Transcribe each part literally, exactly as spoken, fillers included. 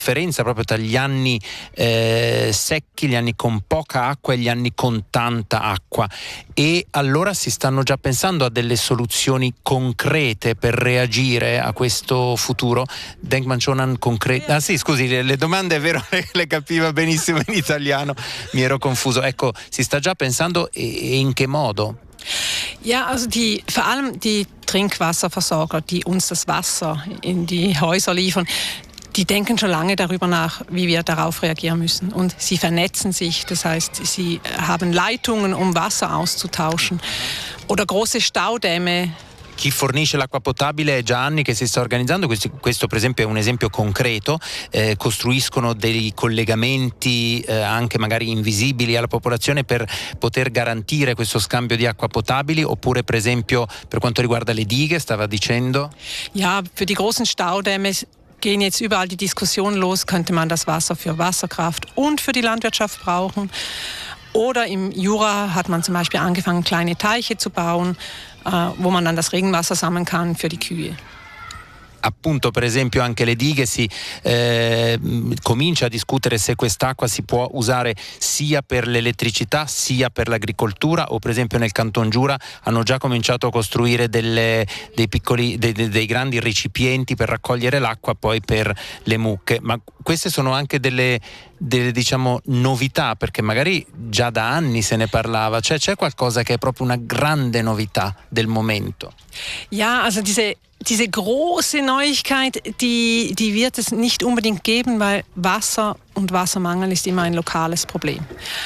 differenza proprio tra gli anni eh, secchi, gli anni con poca acqua e gli anni con tanta acqua, e allora si stanno già pensando a delle soluzioni concrete per reagire a questo futuro. Denkmanchonan concrete. Ah sì, scusi, le, le domande è vero le, le capiva benissimo in italiano, mi ero confuso. Ecco, si sta già pensando, e, e in che modo? Ja, also die, vor allem die Trinkwasserversorger, die uns das Wasser in die Häuser liefern, die denken schon lange darüber nach, wie wir darauf reagieren müssen. Und sie vernetzen sich, das heißt, sie haben Leitungen, um Wasser auszutauschen. Oder große Staudämme. Chi fornisce l'acqua potabile è già anni che si sta organizzando, questo, questo per esempio è un esempio concreto, eh, costruiscono dei collegamenti eh, anche magari invisibili alla popolazione per poter garantire questo scambio di acqua potabili, oppure per esempio per quanto riguarda le dighe, stava dicendo? Ja, für die großen Staudämme gehen jetzt überall die Diskussionen los, könnte man das Wasser für Wasserkraft und für die Landwirtschaft brauchen. Oder im Jura hat man zum Beispiel angefangen, kleine Teiche zu bauen, wo man dann das Regenwasser sammeln kann für die Kühe. Appunto, per esempio anche le dighe, si eh, comincia a discutere se quest'acqua si può usare sia per l'elettricità sia per l'agricoltura, o per esempio nel Canton Giura hanno già cominciato a costruire delle, dei piccoli dei, dei grandi recipienti per raccogliere l'acqua poi per le mucche. Ma queste sono anche delle, delle diciamo novità, perché magari già da anni se ne parlava, cioè c'è qualcosa che è proprio una grande novità del momento. Ja, also diese Diese große Neuigkeit, die, die wird es nicht unbedingt geben, weil Wasser und Wassermangel ist immer ein lokales Problem.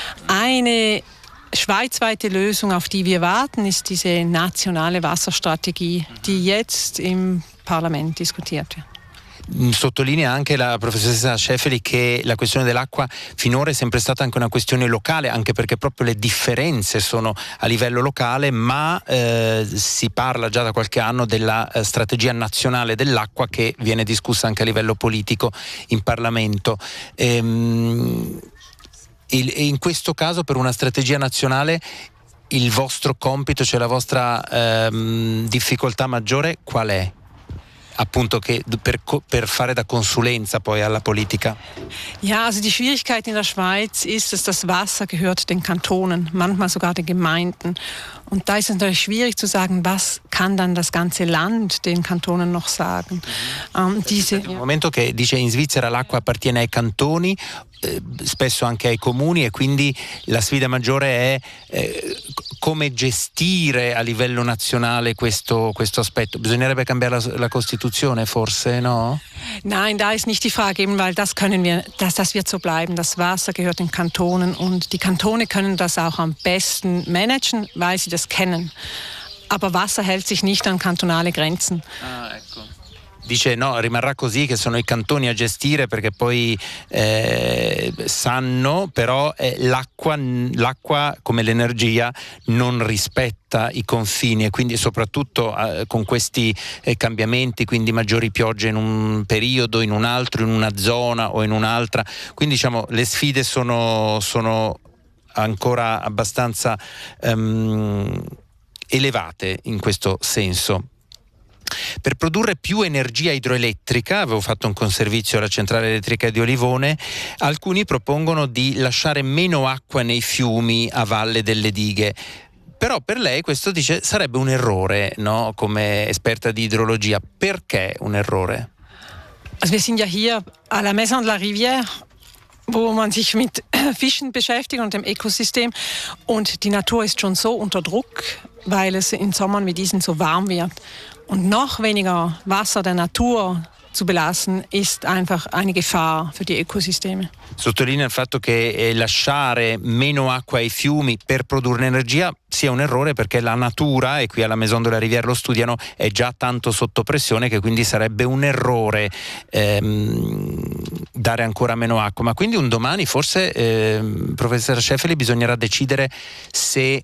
Eine schweizweite Lösung, auf die wir warten, ist diese nationale Wasserstrategie, die jetzt im Parlament diskutiert wird. Sottolinea anche la professoressa Schäfeli che la questione dell'acqua finora è sempre stata anche una questione locale, anche perché proprio le differenze sono a livello locale, ma eh, si parla già da qualche anno della eh, strategia nazionale dell'acqua, che viene discussa anche a livello politico in Parlamento. Ehm, il, e in questo caso, per una strategia nazionale, il vostro compito, cioè la vostra ehm, difficoltà maggiore qual è? Appunto che per, per fare da consulenza poi alla politica? Ja, also die Schwierigkeit in der Schweiz ist, dass das Wasser gehört den Kantonen, manchmal sogar den Gemeinden. Und da ist es natürlich schwierig zu sagen, was kann dann das ganze Land den Kantonen noch sagen. Um, diese, Nel momento che dice in Svizzera l'acqua appartiene ai cantoni, eh, spesso anche ai comuni, e quindi la sfida maggiore è eh, come gestire a livello nazionale questo, questo aspetto. Bisognerebbe cambiare la, la Costituzione, forse, no? Nein, da ist nicht die Frage, eben, weil das können wir, das, das wird so bleiben. Das Wasser gehört den Kantonen und die Kantone können das auch am besten managen, weil sie das kennen. Aber Wasser hält sich nicht an kantonale Grenzen. Ah, ecco. Dice no, rimarrà così, che sono i cantoni a gestire, perché poi eh, sanno, però eh, l'acqua, l'acqua come l'energia non rispetta i confini, e quindi soprattutto eh, con questi eh, cambiamenti, quindi maggiori piogge in un periodo, in un altro, in una zona o in un'altra, quindi diciamo le sfide sono, sono ancora abbastanza um, elevate in questo senso. Per produrre più energia idroelettrica, avevo fatto un conservizio alla centrale elettrica di Olivone, alcuni propongono di lasciare meno acqua nei fiumi a valle delle dighe. Però per lei questo, dice, sarebbe un errore, no? Come esperta di idrologia. Perché un errore? Also wir sind ja hier à la Maison de la Rivière, wo man sich mit Fischen beschäftigt und dem Ökosystem. Und die Natur ist schon so unter Druck, weil es in Sommern wie diesen so warm wird. Und noch weniger Wasser der Natur zu belassen ist einfach eine Gefahr für die Ökosysteme. Sottolinea il fatto che eh, lasciare meno acqua ai fiumi per produrre energia sia un errore, perché la natura, e qui alla Maison de la Rivière lo studiano, è già tanto sotto pressione che quindi sarebbe un errore ehm, dare ancora meno acqua. Ma quindi un domani forse, ehm, professor Schäfeli, bisognerà decidere se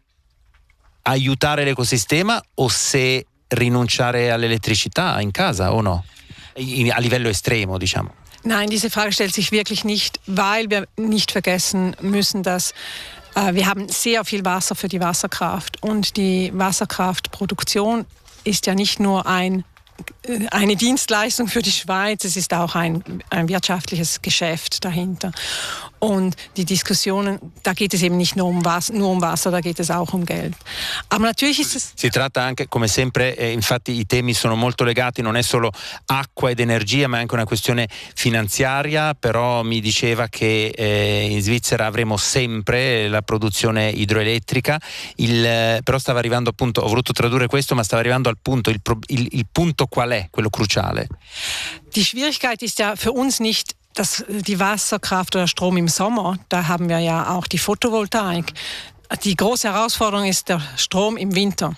aiutare l'ecosistema o se rinunciare all'elettricità in casa, o no? A livello estremo, diciamo. Nein, diese Frage stellt sich wirklich nicht, weil wir nicht vergessen müssen, dass äh, wir haben sehr viel Wasser für die Wasserkraft, und die Wasserkraftproduktion ist ja nicht nur ein eine Dienstleistung für die Schweiz, es ist auch ein, ein wirtschaftliches Geschäft dahinter. Und die Diskussionen, da geht es eben nicht nur um Wasser, nur um Wasser, da geht es auch um Geld. Aber natürlich ist es... Si tratta anche, come sempre, eh, infatti i temi sono molto legati, non è solo acqua ed energia, ma è anche una questione finanziaria, però mi diceva che eh, in Svizzera avremo sempre la produzione idroelettrica, il, però stava arrivando appunto, ho voluto tradurre questo, ma stava arrivando al punto, il, il, il punto qual è, quello cruciale? Die Schwierigkeit ist ja für uns nicht das, die Wasserkraft oder Strom im Sommer, da haben wir ja auch die Photovoltaik. Die große Herausforderung ist der Strom im Winter.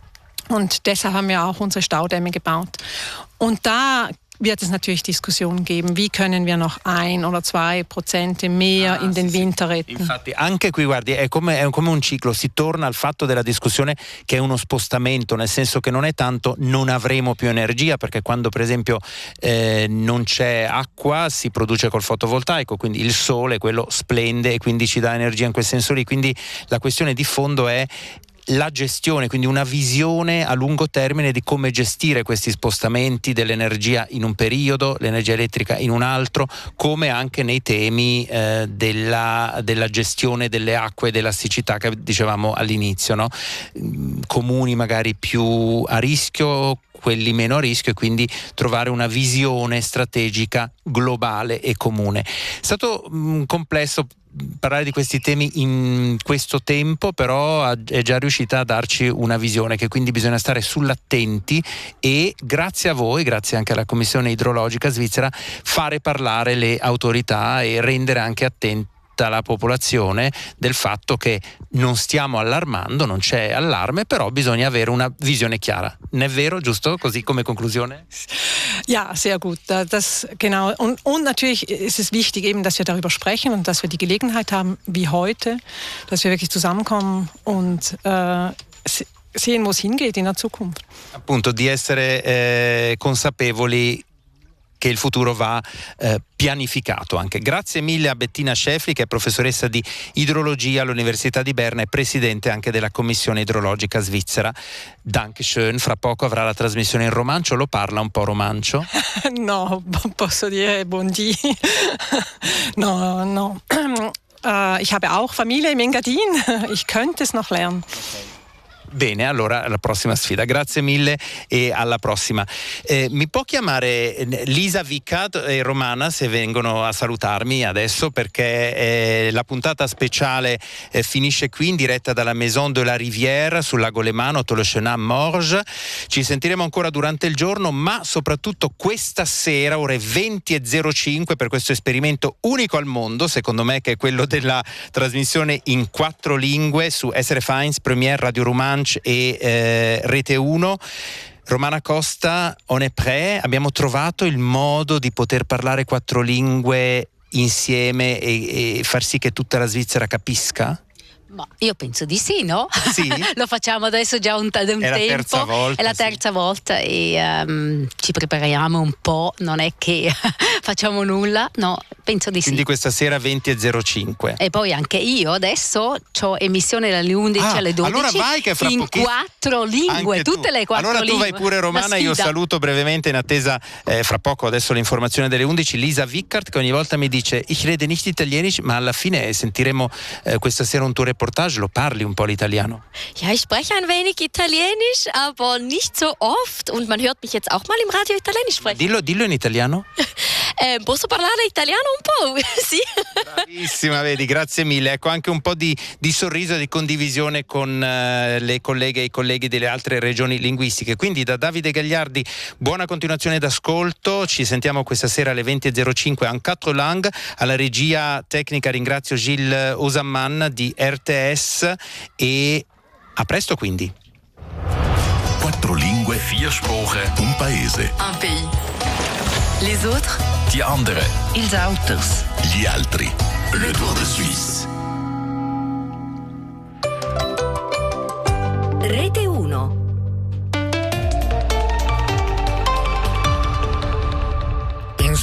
Und deshalb haben wir auch unsere Staudämme gebaut. Und da wird es natürlich Diskussionen geben, wie können wir noch ein oder zwei Prozent mehr ah, in den sì, Winter retten. Infatti anche qui guardi è come, è come un ciclo, si torna al fatto della discussione che è uno spostamento, nel senso che non è tanto non avremo più energia, perché quando per esempio eh, non c'è acqua si produce col fotovoltaico, quindi il sole quello splende e quindi ci dà energia in quel senso lì, quindi la questione di fondo è la gestione, quindi una visione a lungo termine di come gestire questi spostamenti dell'energia in un periodo, l'energia elettrica in un altro, come anche nei temi eh, della, della gestione delle acque e della siccità che dicevamo all'inizio, no? Comuni magari più a rischio, quelli meno a rischio, e quindi trovare una visione strategica globale e comune. È stato mh, complesso parlare di questi temi in questo tempo, però è già riuscita a darci una visione che quindi bisogna stare sull'attenti e grazie a voi, grazie anche alla Commissione Idrologica Svizzera, fare parlare le autorità e rendere anche attenti la popolazione del fatto che non stiamo allarmando, non c'è allarme, però bisogna avere una visione chiara. Non è vero, giusto? Così come conclusione? Ja, sehr gut. Das, genau. Und, und natürlich ist es wichtig eben, dass wir darüber sprechen und dass wir die Gelegenheit haben, wie heute, dass wir wirklich zusammenkommen und äh, sehen, wo es hingeht in der Zukunft. Appunto, di essere eh, consapevoli che il futuro va eh, pianificato anche. Grazie mille a Bettina Schäfli, che è professoressa di idrologia all'Università di Berna e presidente anche della Commissione Idrologica Svizzera. Dankeschön. Fra poco avrà la trasmissione in romancio. Lo parla un po' romancio? No, posso dire buondì. No, no. Uh, ich habe auch Familie im Engadin. Ich könnte es noch lernen. Okay. Bene, allora alla prossima sfida. Grazie mille e alla prossima. Eh, mi può chiamare Lisa Vickard e Romana se vengono a salutarmi adesso, perché eh, la puntata speciale eh, finisce qui in diretta dalla Maison de la Rivière sul lago Lemano, Tolochenat-Morges. Ci sentiremo ancora durante il giorno, ma soprattutto questa sera ore venti e zero cinque per questo esperimento unico al mondo, secondo me, che è quello della trasmissione in quattro lingue su S R F uno, Premiere, Radio Romanche e eh, Rete uno. Romana Costa, on est prêt? Abbiamo trovato il modo di poter parlare quattro lingue insieme e, e far sì che tutta la Svizzera capisca? Ma io penso di sì, no? Sì? Lo facciamo adesso già un, da un è tempo. È la terza volta. È la terza sì. volta e um, ci prepariamo un po', non è che facciamo nulla, no, penso di sì. Quindi questa sera venti e zero cinque. E poi anche io adesso ho emissione dalle undici ah, alle dodici. Allora vai che fra in pochi... quattro lingue, anche tutte tu. le quattro allora lingue. Allora tu vai pure Romana, io saluto brevemente in attesa eh, fra poco adesso l'informazione delle undici. Lisa Vickard che ogni volta mi dice ich rede nicht italienisch, ma alla fine sentiremo eh, questa sera un tuo reportage, lo parli un po' l'italiano? Ja, ich spreche ein wenig Italienisch, aber nicht so oft und man hört mich jetzt auch mal im Radio Italienisch sprechen. Dillo, dillo in italiano. Eh, posso parlare italiano un po'? Sì. Bravissima, vedi, grazie mille. Ecco, anche un po' di, di sorriso e di condivisione con uh, le colleghe e i colleghi delle altre regioni linguistiche. Quindi da Davide Gagliardi buona continuazione d'ascolto, ci sentiamo questa sera alle venti e zero cinque en quatre langues. Alla regia tecnica ringrazio Gilles Osamman di R T S e a presto quindi. Quattro lingue, vier Sprachen, un paese. Un pays. Les autres? Die andere. Ils Autos. Gli altri. Le Tour de Suisse. Rete uno.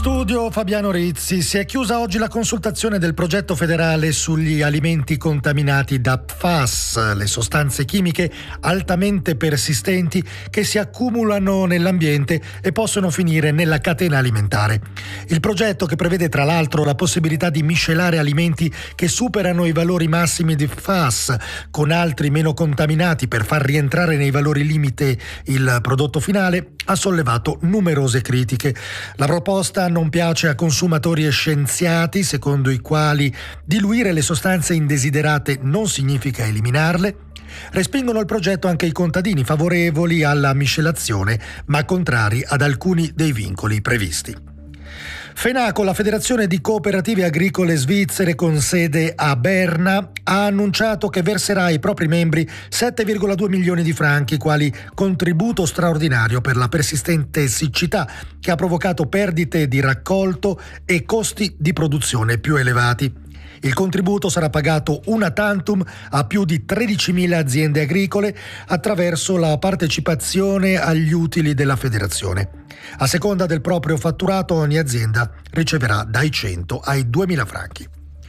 studio Fabiano Rizzi. Si è chiusa oggi la consultazione del progetto federale sugli alimenti contaminati da P F A S, le sostanze chimiche altamente persistenti che si accumulano nell'ambiente e possono finire nella catena alimentare. Il progetto, che prevede tra l'altro la possibilità di miscelare alimenti che superano i valori massimi di P F A S con altri meno contaminati per far rientrare nei valori limite il prodotto finale, ha sollevato numerose critiche. La proposta non piace a consumatori e scienziati, secondo i quali diluire le sostanze indesiderate non significa eliminarle. Respingono il progetto anche i contadini, favorevoli alla miscelazione ma contrari ad alcuni dei vincoli previsti. FENACO, la Federazione di Cooperative Agricole Svizzere con sede a Berna, ha annunciato che verserà ai propri membri sette virgola due milioni di franchi quali contributo straordinario per la persistente siccità che ha provocato perdite di raccolto e costi di produzione più elevati. Il contributo sarà pagato una tantum a più di tredicimila aziende agricole attraverso la partecipazione agli utili della federazione. A seconda del proprio fatturato, ogni azienda riceverà dai cento ai duemila franchi.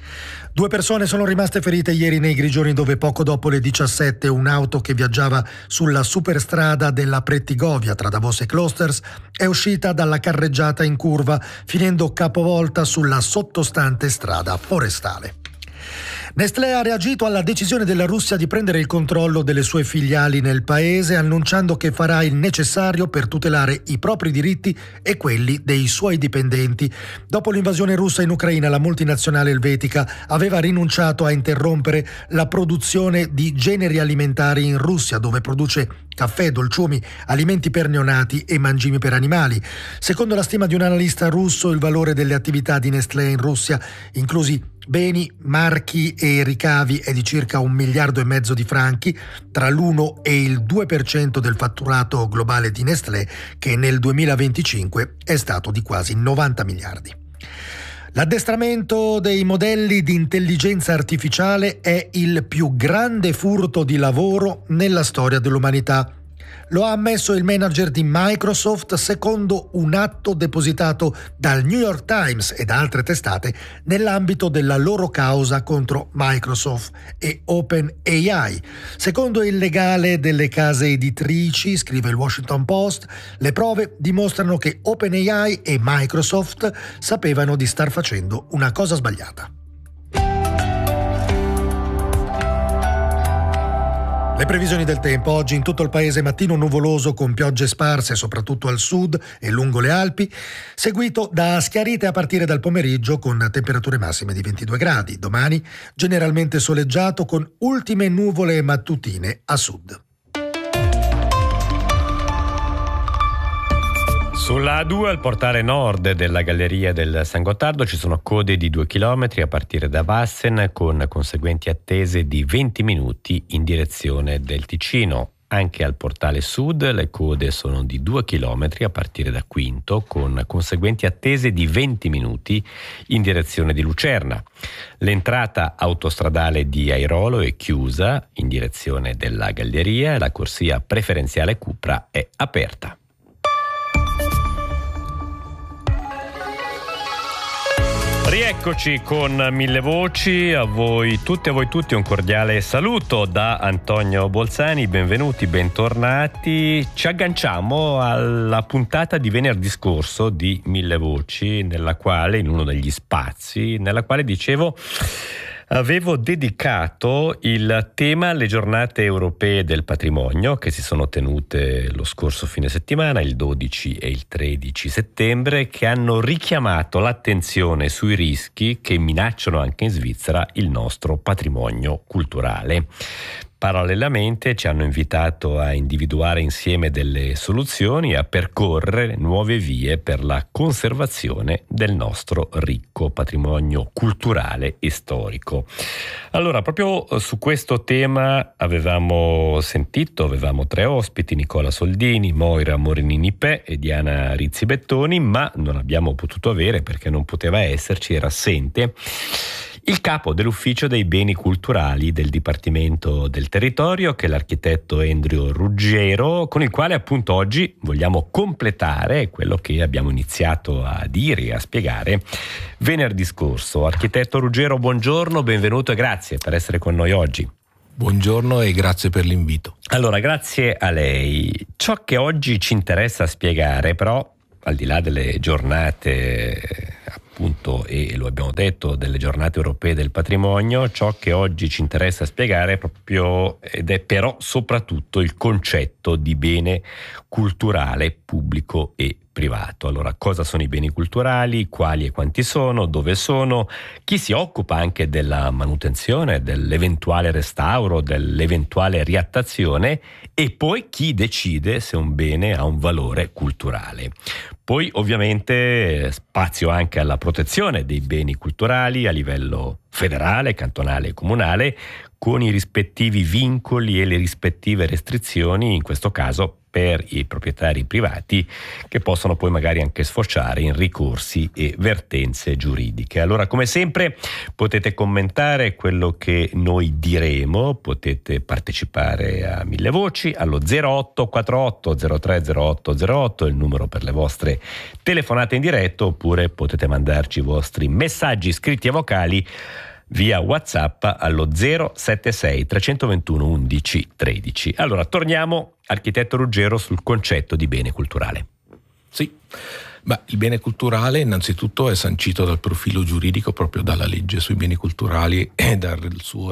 Due persone sono rimaste ferite ieri nei Grigioni, dove poco dopo le diciassette un'auto che viaggiava sulla superstrada della Prettigovia tra Davos e Klosters è uscita dalla carreggiata in curva, finendo capovolta sulla sottostante strada forestale. Nestlé ha reagito alla decisione della Russia di prendere il controllo delle sue filiali nel paese, annunciando che farà il necessario per tutelare i propri diritti e quelli dei suoi dipendenti. Dopo l'invasione russa in Ucraina, la multinazionale elvetica aveva rinunciato a interrompere la produzione di generi alimentari in Russia, dove produce caffè, dolciumi, alimenti per neonati e mangimi per animali. Secondo la stima di un analista russo, il valore delle attività di Nestlé in Russia, inclusi beni, marchi e ricavi, è di circa un miliardo e mezzo di franchi, tra l'uno e il due per cento del fatturato globale di Nestlé, che nel duemilaventicinque è stato di quasi novanta miliardi. L'addestramento dei modelli di intelligenza artificiale è il più grande furto di lavoro nella storia dell'umanità. Lo ha ammesso il manager di Microsoft secondo un atto depositato dal New York Times e da altre testate nell'ambito della loro causa contro Microsoft e OpenAI. Secondo il legale delle case editrici, scrive il Washington Post, le prove dimostrano che OpenAI e Microsoft sapevano di star facendo una cosa sbagliata. Le previsioni del tempo. Oggi in tutto il paese mattino nuvoloso con piogge sparse soprattutto al sud e lungo le Alpi, seguito da schiarite a partire dal pomeriggio con temperature massime di ventidue gradi. Domani generalmente soleggiato con ultime nuvole mattutine a sud. Sulla A due, al portale nord della galleria del San Gottardo, ci sono code di due chilometri a partire da Vassen, con conseguenti attese di venti minuti in direzione del Ticino. Anche al portale sud le code sono di due chilometri a partire da Quinto, con conseguenti attese di venti minuti in direzione di Lucerna. L'entrata autostradale di Airolo è chiusa in direzione della galleria e la corsia preferenziale Cupra è aperta. Rieccoci con Mille Voci, a voi tutti e a voi tutti un cordiale saluto da Antonio Bolzani, benvenuti, bentornati. Ci agganciamo alla puntata di venerdì scorso di Mille Voci, nella quale, in uno degli spazi, nella quale dicevo avevo dedicato il tema alle giornate europee del patrimonio che si sono tenute lo scorso fine settimana, il dodici e il tredici settembre, che hanno richiamato l'attenzione sui rischi che minacciano anche in Svizzera il nostro patrimonio culturale. Parallelamente ci hanno invitato a individuare insieme delle soluzioni e a percorrere nuove vie per la conservazione del nostro ricco patrimonio culturale e storico. Allora, proprio su questo tema avevamo sentito, avevamo tre ospiti, Nicola Soldini, Moira Morinini-Pè e Diana Rizzi-Bettoni, ma non abbiamo potuto avere, perché non poteva esserci, era assente, il capo dell'Ufficio dei Beni Culturali del Dipartimento del Territorio, che è l'architetto Endrio Ruggero, con il quale appunto oggi vogliamo completare quello che abbiamo iniziato a dire e a spiegare venerdì scorso. Architetto Ruggero, buongiorno, benvenuto e grazie per essere con noi oggi. Buongiorno e grazie per l'invito. Allora, grazie a lei. Ciò che oggi ci interessa spiegare, però, al di là delle giornate, appunto, e lo abbiamo detto, delle giornate europee del patrimonio, ciò che oggi ci interessa spiegare è proprio, ed è però soprattutto il concetto di bene culturale pubblico e privato. Allora, cosa sono i beni culturali, quali e quanti sono, dove sono, chi si occupa anche della manutenzione, dell'eventuale restauro, dell'eventuale riattazione, e poi chi decide se un bene ha un valore culturale. Poi ovviamente spazio anche alla protezione dei beni culturali a livello federale, cantonale e comunale, con i rispettivi vincoli e le rispettive restrizioni, in questo caso per i proprietari privati, che possono poi magari anche sfociare in ricorsi e vertenze giuridiche. Allora, come sempre, potete commentare quello che noi diremo, potete partecipare a Mille Voci allo zero otto quattro otto zero tre zero otto zero otto, il numero per le vostre telefonate in diretto, oppure potete mandarci i vostri messaggi scritti e vocali via WhatsApp allo zero sette sei tre due uno undici tredici. Allora, torniamo, architetto Ruggero, sul concetto di bene culturale. Sì, beh, il bene culturale innanzitutto è sancito dal profilo giuridico proprio dalla legge sui beni culturali e dal suo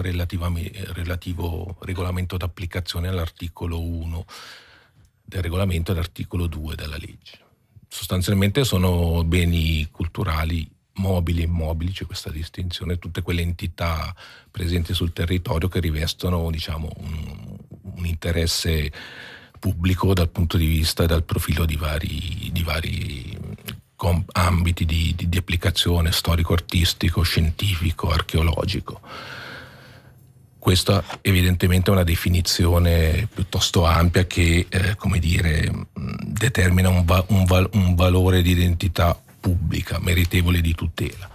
relativo regolamento d'applicazione all'articolo uno del regolamento e all'articolo due della legge. Sostanzialmente sono beni culturali mobili e immobili, c'è questa distinzione, tutte quelle entità presenti sul territorio che rivestono, diciamo, un, un interesse pubblico dal punto di vista e dal profilo di vari, di vari com- ambiti di, di, di applicazione storico-artistico, scientifico, archeologico. Questa evidentemente è una definizione piuttosto ampia che, eh, come dire, determina un, va- un, val- un valore di identità pubblica, meritevole di tutela.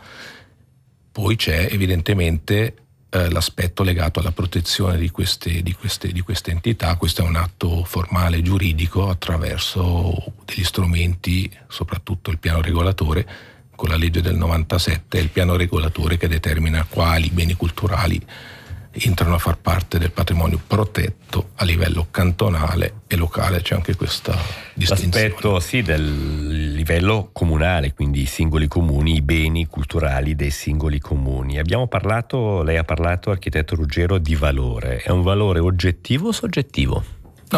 Poi c'è evidentemente eh, l'aspetto legato alla protezione di queste, di, queste, di queste entità. Questo è un atto formale giuridico attraverso degli strumenti, soprattutto il piano regolatore, con la legge del novantasette, è il piano regolatore che determina quali beni culturali entrano a far parte del patrimonio protetto a livello cantonale e locale. C'è anche questa distinzione. L'aspetto sì del livello comunale, quindi i singoli comuni, i beni culturali dei singoli comuni. Abbiamo parlato, lei ha parlato, architetto Ruggero, di valore. È un valore oggettivo o soggettivo?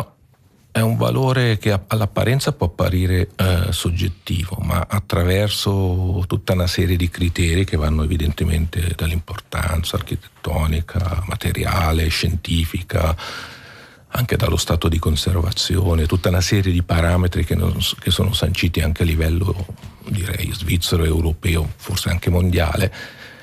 È un valore che all'apparenza può apparire eh, soggettivo, ma attraverso tutta una serie di criteri che vanno evidentemente dall'importanza architettonica, materiale, scientifica, anche dallo stato di conservazione, tutta una serie di parametri che, non, che sono sanciti anche a livello, direi, svizzero, europeo, forse anche mondiale,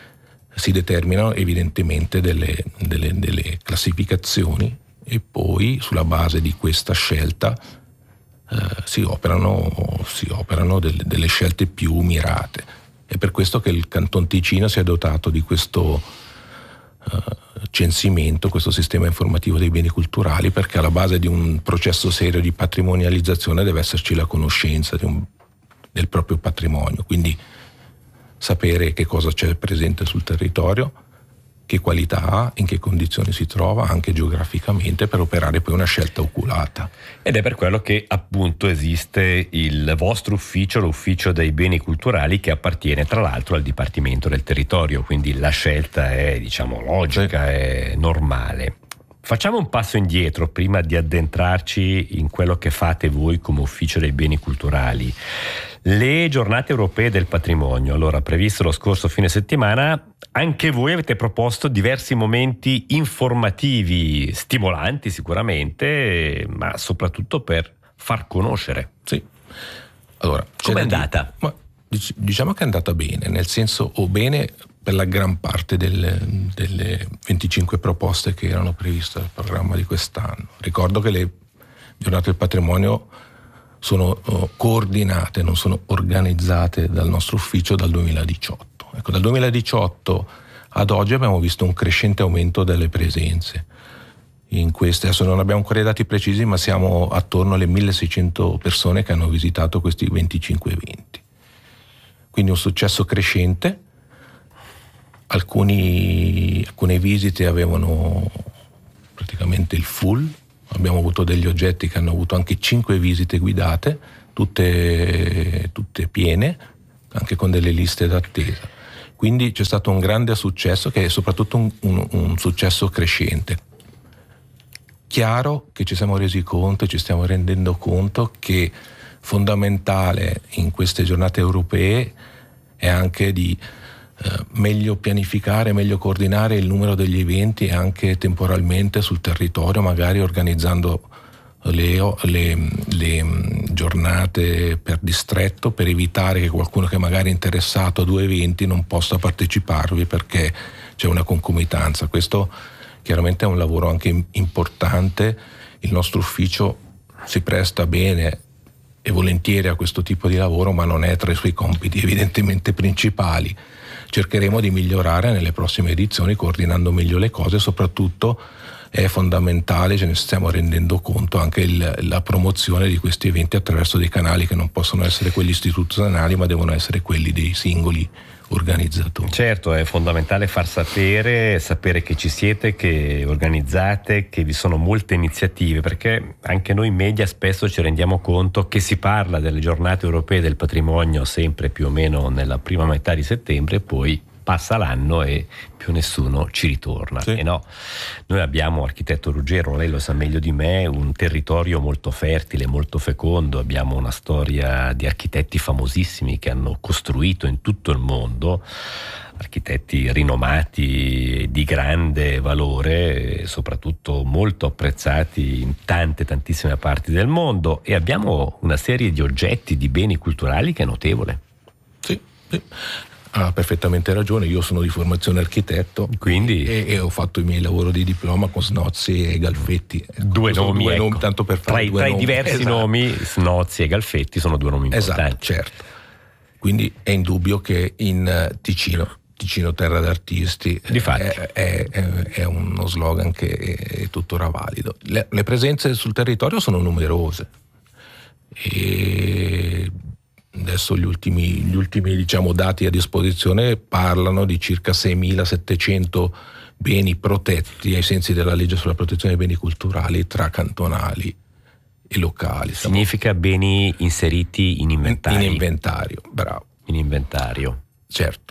si determinano evidentemente delle, delle, delle classificazioni. E poi sulla base di questa scelta eh, si operano, si operano delle, delle scelte più mirate. È per questo che il Canton Ticino si è dotato di questo eh, censimento, questo sistema informativo dei beni culturali, perché alla base di un processo serio di patrimonializzazione deve esserci la conoscenza di un, del proprio patrimonio, quindi sapere che cosa c'è presente sul territorio, che qualità ha, in che condizioni si trova anche geograficamente, per operare poi una scelta oculata. Ed è per quello che appunto esiste il vostro ufficio, l'ufficio dei beni culturali, che appartiene tra l'altro al Dipartimento del Territorio, quindi la scelta è, diciamo, logica, sì, è normale. Facciamo un passo indietro prima di addentrarci in quello che fate voi come ufficio dei beni culturali. Le giornate europee del patrimonio, allora, previsto lo scorso fine settimana, anche voi avete proposto diversi momenti informativi, stimolanti sicuramente, ma soprattutto per far conoscere. Sì. Allora, com'è andata? Ma diciamo che è andata bene, nel senso, o bene per la gran parte delle, delle venticinque proposte che erano previste dal programma di quest'anno. Ricordo che le giornate del patrimonio sono uh, coordinate, non sono organizzate dal nostro ufficio dal duemiladiciotto. Ecco, dal duemiladiciotto Ad oggi abbiamo visto un crescente aumento delle presenze in queste, adesso non abbiamo ancora i dati precisi, ma siamo attorno alle milleseicento persone che hanno visitato questi venticinque eventi, quindi un successo crescente. Alcuni, alcune visite avevano praticamente il full, abbiamo avuto degli oggetti che hanno avuto anche cinque visite guidate, tutte, tutte piene, anche con delle liste d'attesa. Quindi c'è stato un grande successo, che è soprattutto un, un, un successo crescente. Chiaro che ci siamo resi conto e ci stiamo rendendo conto che fondamentale in queste giornate europee è anche di eh, meglio pianificare, meglio coordinare il numero degli eventi anche temporalmente sul territorio, magari organizzando le, le, le giornate per distretto, per evitare che qualcuno che magari è interessato a due eventi non possa parteciparvi perché c'è una concomitanza. Questo chiaramente è un lavoro anche importante, il nostro ufficio si presta bene e volentieri a questo tipo di lavoro, ma non è tra i suoi compiti evidentemente principali. Cercheremo di migliorare nelle prossime edizioni coordinando meglio le cose, soprattutto è fondamentale, ce ne stiamo rendendo conto, anche il, la promozione di questi eventi attraverso dei canali che non possono essere quelli istituzionali ma devono essere quelli dei singoli organizzatori. Certo, è fondamentale far sapere, sapere che ci siete, che organizzate, che vi sono molte iniziative, perché anche noi media spesso ci rendiamo conto che si parla delle giornate europee del patrimonio sempre più o meno nella prima metà di settembre e poi passa l'anno e più nessuno ci ritorna. Sì. E no, noi abbiamo, architetto Ruggero, lei lo sa meglio di me, un territorio molto fertile, molto fecondo, abbiamo una storia di architetti famosissimi che hanno costruito in tutto il mondo, architetti rinomati di grande valore, soprattutto molto apprezzati in tante tantissime parti del mondo, e abbiamo una serie di oggetti, di beni culturali che è notevole. Sì, sì. Ha perfettamente ragione, io sono di formazione architetto. Quindi e, e ho fatto i miei lavori di diploma con Snozzi e Galfetti. Due nomi, due ecco. nomi tanto per fare tra, i, due tra nomi. i diversi Esatto. nomi, Snozzi e Galfetti sono due nomi importanti. Esatto, certo. Quindi è indubbio che in Ticino, Ticino terra d'artisti, è, è, è uno slogan che è tuttora valido. Le, le presenze sul territorio sono numerose e adesso gli ultimi, gli ultimi diciamo, dati a disposizione parlano di circa seimilasettecento beni protetti ai sensi della legge sulla protezione dei beni culturali tra cantonali e locali. Significa beni inseriti in inventario. In inventario, bravo. In inventario. Certo.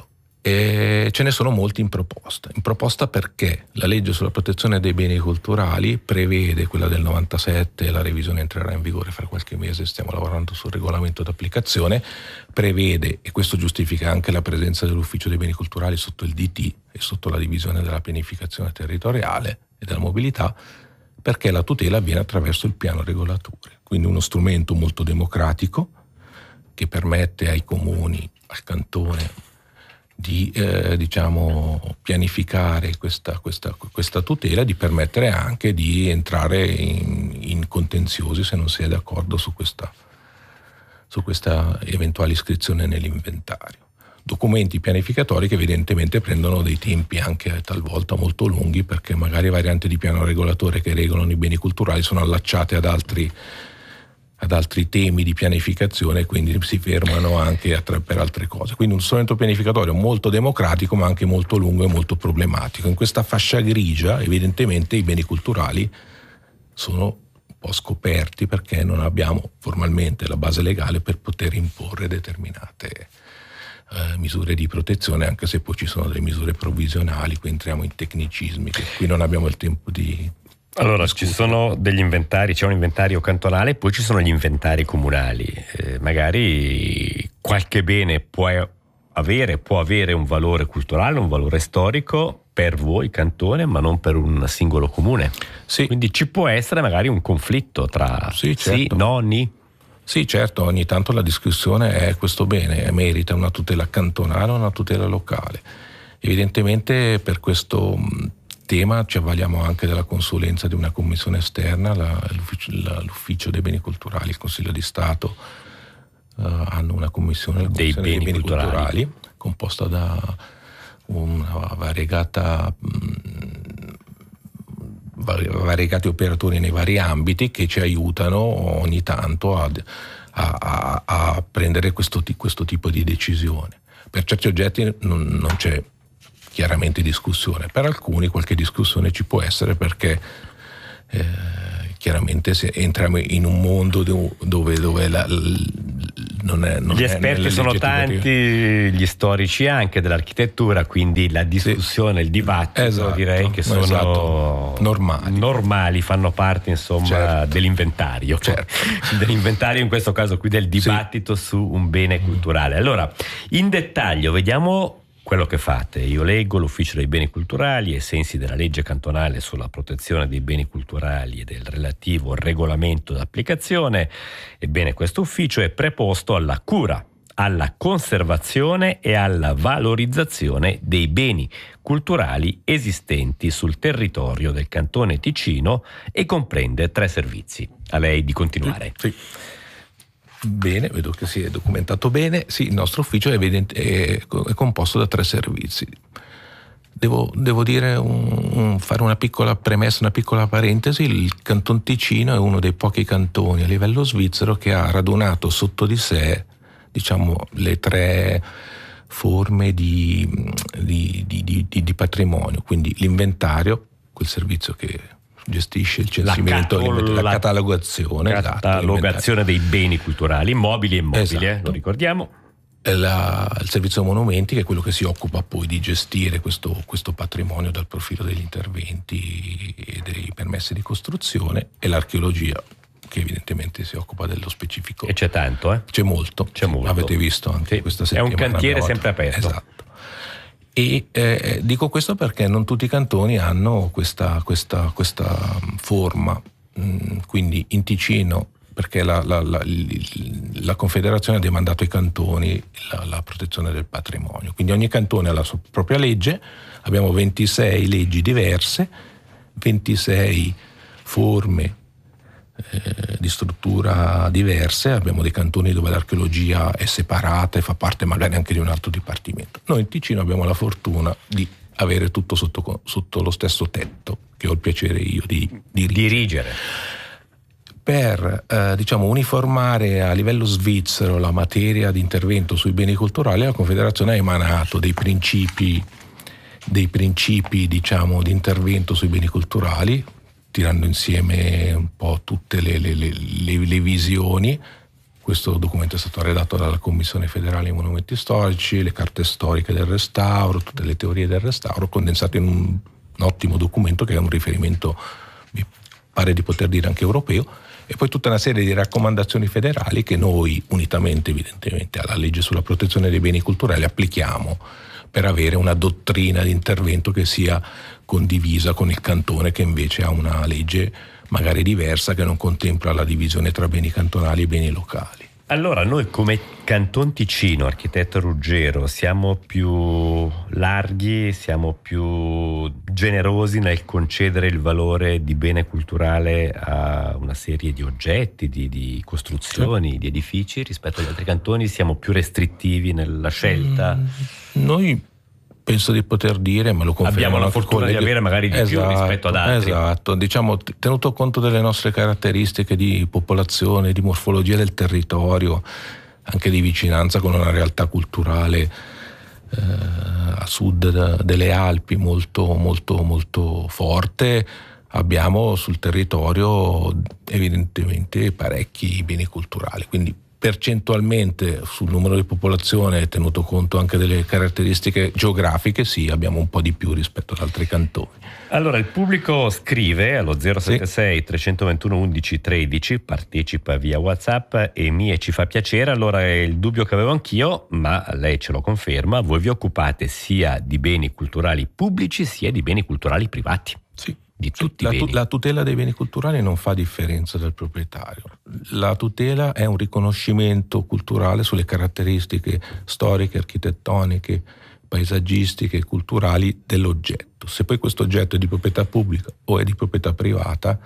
E ce ne sono molti in proposta. In proposta perché la legge sulla protezione dei beni culturali prevede, quella del novantasette, la revisione entrerà in vigore fra qualche mese, stiamo lavorando sul regolamento d'applicazione, prevede, e questo giustifica anche la presenza dell'ufficio dei beni culturali sotto il D T e sotto la divisione della pianificazione territoriale e della mobilità, perché la tutela avviene attraverso il piano regolatore, quindi uno strumento molto democratico che permette ai comuni, al cantone, di eh, diciamo pianificare questa, questa, questa tutela, di permettere anche di entrare in, in contenziosi se non si è d'accordo su questa, su questa eventuale iscrizione nell'inventario. Documenti pianificatori che evidentemente prendono dei tempi anche talvolta molto lunghi, perché magari varianti di piano regolatore che regolano i beni culturali sono allacciate ad altri ad altri temi di pianificazione e quindi si fermano anche a tra, per altre cose. Quindi un strumento pianificatorio molto democratico ma anche molto lungo e molto problematico. In questa fascia grigia evidentemente i beni culturali sono un po' scoperti perché non abbiamo formalmente la base legale per poter imporre determinate eh, misure di protezione, anche se poi ci sono delle misure provvisionali, qui entriamo in tecnicismi che qui non abbiamo il tempo di... Allora, ci sono degli inventari, c'è un inventario cantonale, poi ci sono gli inventari comunali. Eh, magari qualche bene può avere, può avere un valore culturale, un valore storico per voi cantone, ma non per un singolo comune. Sì. Quindi ci può essere magari un conflitto tra sì, certo. sì, no, ni. Sì, certo, ogni tanto la discussione è questo bene, merita una tutela cantonale o una tutela locale. Evidentemente per questo tema ci avvaliamo anche della consulenza di una commissione esterna, la, l'ufficio, la, l'ufficio dei beni culturali, il Consiglio di Stato uh, hanno una commissione, la commissione dei, dei beni, beni culturali. culturali composta da una variegata mh, variegati operatori nei vari ambiti che ci aiutano ogni tanto a, a, a, a prendere questo, questo tipo di decisione. Per certi oggetti non, non c'è chiaramente discussione, per alcuni qualche discussione ci può essere, perché eh, chiaramente se entriamo in un mondo dove, dove la, non è, non gli è esperti sono tanti, gli storici anche dell'architettura, quindi la discussione, sì, il dibattito, esatto, direi che sono esatto, normali. normali, fanno parte insomma, certo, dell'inventario, certo. dell'inventario in questo caso qui del dibattito, sì, su un bene culturale. Allora, in dettaglio vediamo quello che fate. Io leggo l'Ufficio dei Beni Culturali, ai sensi della legge cantonale sulla protezione dei beni culturali e del relativo regolamento d'applicazione. Ebbene, questo ufficio è preposto alla cura, alla conservazione e alla valorizzazione dei beni culturali esistenti sul territorio del Cantone Ticino e comprende tre servizi. A lei di continuare. Sì, sì. Bene, vedo che si è documentato bene. Sì, il nostro ufficio è, evidente, è, è composto da tre servizi. Devo, devo dire un, un, fare una piccola premessa, una piccola parentesi. Il Canton Ticino è uno dei pochi cantoni a livello svizzero che ha radunato sotto di sé, diciamo, le tre forme di, di, di, di, di patrimonio, quindi l'inventario, quel servizio che gestisce il censimento, la, cat- la, la catalogazione, catalogazione esatto, dei beni culturali, immobili e immobili, esatto, eh, lo ricordiamo. La, il servizio monumenti, che è quello che si occupa poi di gestire questo, questo patrimonio dal profilo degli interventi e dei permessi di costruzione, e l'archeologia, che evidentemente si occupa dello specifico. E c'è tanto, eh? C'è molto, c'è molto. Avete visto anche sì, questa settimana. È un cantiere sempre aperto. Esatto. E eh, dico questo perché non tutti i cantoni hanno questa, questa, questa forma, mm, quindi in Ticino, perché la, la, la, la Confederazione ha demandato ai cantoni la, la protezione del patrimonio, quindi ogni cantone ha la sua propria legge, abbiamo ventisei leggi diverse, ventisei forme eh, di struttura diverse, abbiamo dei cantoni dove l'archeologia è separata e fa parte magari anche di un altro dipartimento. Noi in Ticino abbiamo la fortuna di avere tutto sotto, sotto lo stesso tetto, che ho il piacere io di dirigere. dirigere. Per eh, diciamo uniformare a livello svizzero la materia di intervento sui beni culturali, la Confederazione ha emanato dei principi, dei principi diciamo di intervento sui beni culturali, tirando insieme un po' tutte le, le, le, le, le visioni. Questo documento è stato redatto dalla Commissione federale dei monumenti storici, le carte storiche del restauro, tutte le teorie del restauro, condensate in un, un ottimo documento che è un riferimento, mi pare di poter dire, anche europeo, e poi tutta una serie di raccomandazioni federali che noi, unitamente evidentemente alla legge sulla protezione dei beni culturali, applichiamo per avere una dottrina di intervento che sia condivisa con il cantone, che invece ha una legge magari diversa, che non contempla la divisione tra beni cantonali e beni locali. Allora, noi come Canton Ticino, architetto Ruggero, siamo più larghi, siamo più generosi nel concedere il valore di bene culturale a una serie di oggetti, di, di costruzioni, sì, di edifici, rispetto agli altri cantoni? Siamo più restrittivi nella scelta? Mm, noi penso di poter dire, ma lo confermo. Abbiamo la fortuna colleghi, di avere magari di esatto, più rispetto ad altri. Esatto, diciamo, tenuto conto delle nostre caratteristiche di popolazione, di morfologia del territorio, anche di vicinanza con una realtà culturale eh, a sud delle Alpi molto, molto, molto forte, abbiamo sul territorio evidentemente parecchi beni culturali, quindi percentualmente sul numero di popolazione, tenuto conto anche delle caratteristiche geografiche, sì, abbiamo un po' di più rispetto ad altri cantoni. Allora, il pubblico scrive allo zero sette sei tre due uno undici tredici, partecipa via WhatsApp e mi e ci fa piacere. Allora, è il dubbio che avevo anch'io, ma lei ce lo conferma, voi vi occupate sia di beni culturali pubblici sia di beni culturali privati. Sì. Di tutti la, i beni. La tutela dei beni culturali non fa differenza del proprietario. La tutela è un riconoscimento culturale sulle caratteristiche storiche, architettoniche, paesaggistiche e culturali dell'oggetto. Se poi questo oggetto è di proprietà pubblica o è di proprietà privata,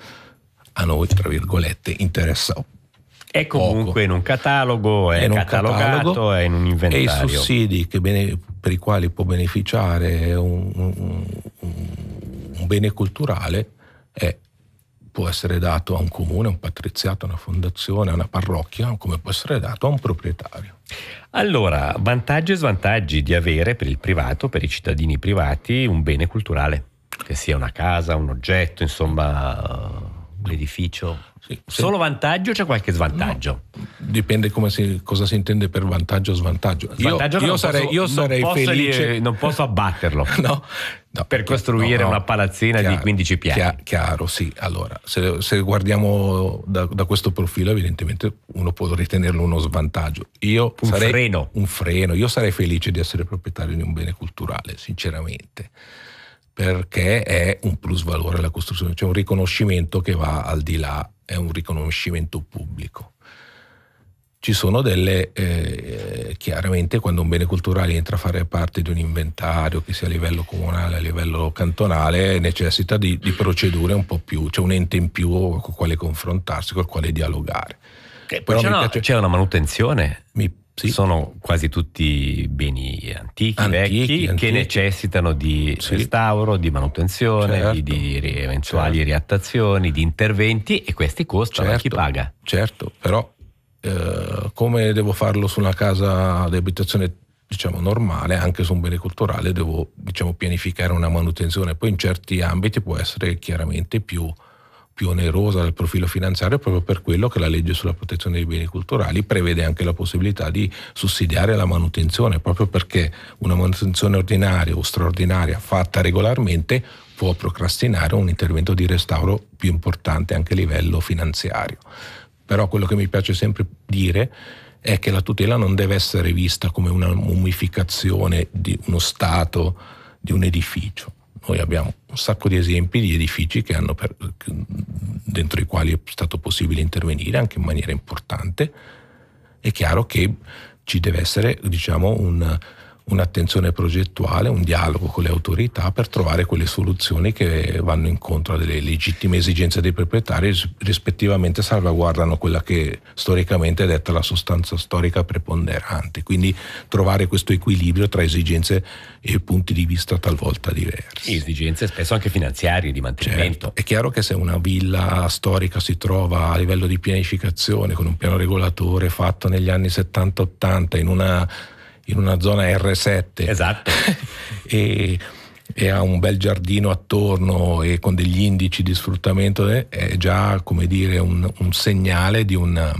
a noi, tra virgolette, interessa è comunque poco. in un catalogo, è, è catalogato, catalogo, è in un inventario. E i sussidi che bene per i quali può beneficiare un, un, un bene culturale è, può essere dato a un comune, a un patriziato, a una fondazione, a una parrocchia, come può essere dato a un proprietario. Allora, vantaggi e svantaggi di avere per il privato, per i cittadini privati, un bene culturale, che sia una casa, un oggetto, insomma, un edificio. Sì, sì. Solo vantaggio o c'è qualche svantaggio? No, dipende come si, cosa si intende per vantaggio o svantaggio. Svantaggio io, io non sarei, posso, io sarei non felice. Posso, non posso abbatterlo no, no, per costruire no, no, una palazzina chiaro, di quindici piani. Chiaro, chiaro, sì. Allora, se, se guardiamo da, da questo profilo, evidentemente uno può ritenerlo uno svantaggio. Io un sarei, freno. Un freno. Io sarei felice di essere proprietario di un bene culturale, sinceramente, perché è un plus valore alla costruzione, c'è un riconoscimento che va al di là, è un riconoscimento pubblico. Ci sono delle, eh, chiaramente quando un bene culturale entra a fare parte di un inventario, che sia a livello comunale, a livello cantonale, necessita di, di procedure un po' più, c'è un ente in più con il quale confrontarsi, con il quale dialogare. Che poi c'è, una, piace... c'è una manutenzione. Mi Sì. Sono quasi tutti beni antichi, antichi vecchi, antichi. che necessitano di sì. restauro, di manutenzione, certo. di, di eventuali certo. riattazioni, di interventi, e questi costano. Certo. Chi paga? Certo, però eh, come devo farlo su una casa di abitazione, diciamo, normale, anche su un bene culturale devo, diciamo, pianificare una manutenzione. Poi in certi ambiti può essere chiaramente più più onerosa dal profilo finanziario, proprio per quello che la legge sulla protezione dei beni culturali prevede anche la possibilità di sussidiare la manutenzione, proprio perché una manutenzione ordinaria o straordinaria fatta regolarmente può procrastinare un intervento di restauro più importante anche a livello finanziario. Però quello che mi piace sempre dire è che la tutela non deve essere vista come una mummificazione di uno stato, di un edificio. Noi abbiamo un sacco di esempi di edifici che hanno per, dentro i quali è stato possibile intervenire anche in maniera importante. È chiaro che ci deve essere, diciamo, un, un'attenzione progettuale, un dialogo con le autorità per trovare quelle soluzioni che vanno incontro alle legittime esigenze dei proprietari, rispettivamente salvaguardano quella che storicamente è detta la sostanza storica preponderante. Quindi trovare questo equilibrio tra esigenze e punti di vista talvolta diversi. Esigenze spesso anche finanziarie, di mantenimento. Certo. È chiaro che se una villa storica si trova a livello di pianificazione con un piano regolatore fatto negli anni settanta ottanta in una in una zona erre sette, esatto. e, e ha un bel giardino attorno e con degli indici di sfruttamento, è già, come dire, un, un segnale di una,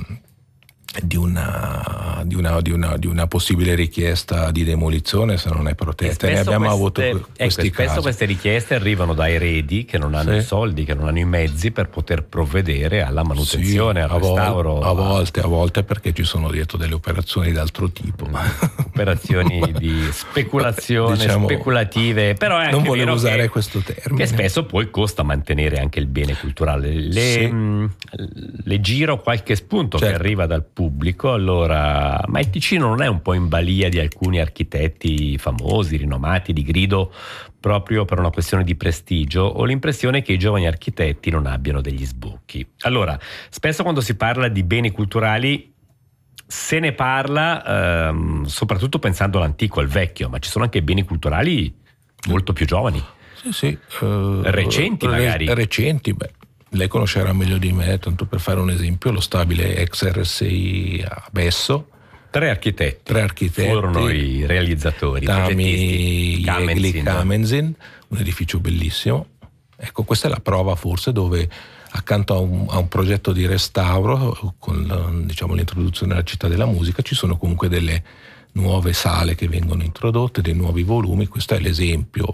di una, di, una, di, una, di una possibile richiesta di demolizione se non è protetta. Ne abbiamo queste, avuto questi ecco, spesso casi. Queste richieste arrivano da eredi che non hanno sì. i soldi, che non hanno i mezzi per poter provvedere alla manutenzione, sì, al restauro. A volte, a volte perché ci sono dietro delle operazioni d'altro tipo. Operazioni di speculazione, diciamo, speculative, però è anche non volevo vero usare che, questo termine. Che spesso poi costa mantenere anche il bene culturale. Le, sì. mh, le giro qualche spunto certo. che arriva dal pubblico. Allora, ma il Ticino non è un po' in balia di alcuni architetti famosi, rinomati, di grido, proprio per una questione di prestigio? Ho l'impressione che i giovani architetti non abbiano degli sbocchi. Allora, spesso quando si parla di beni culturali se ne parla ehm, soprattutto pensando all'antico, al vecchio, ma ci sono anche beni culturali molto più giovani. Sì, sì. Uh, recenti magari. Recenti, beh. Lei conoscerà meglio di me, tanto per fare un esempio, lo stabile ex erre sei a Besso. Tre architetti. Tre architetti. Furono i realizzatori. Tami Jegli Kamenzin, un edificio bellissimo. Ecco, questa è la prova forse dove accanto a un, a un progetto di restauro con, diciamo, l'introduzione della città della musica ci sono comunque delle nuove sale che vengono introdotte, dei nuovi volumi. Questo è l'esempio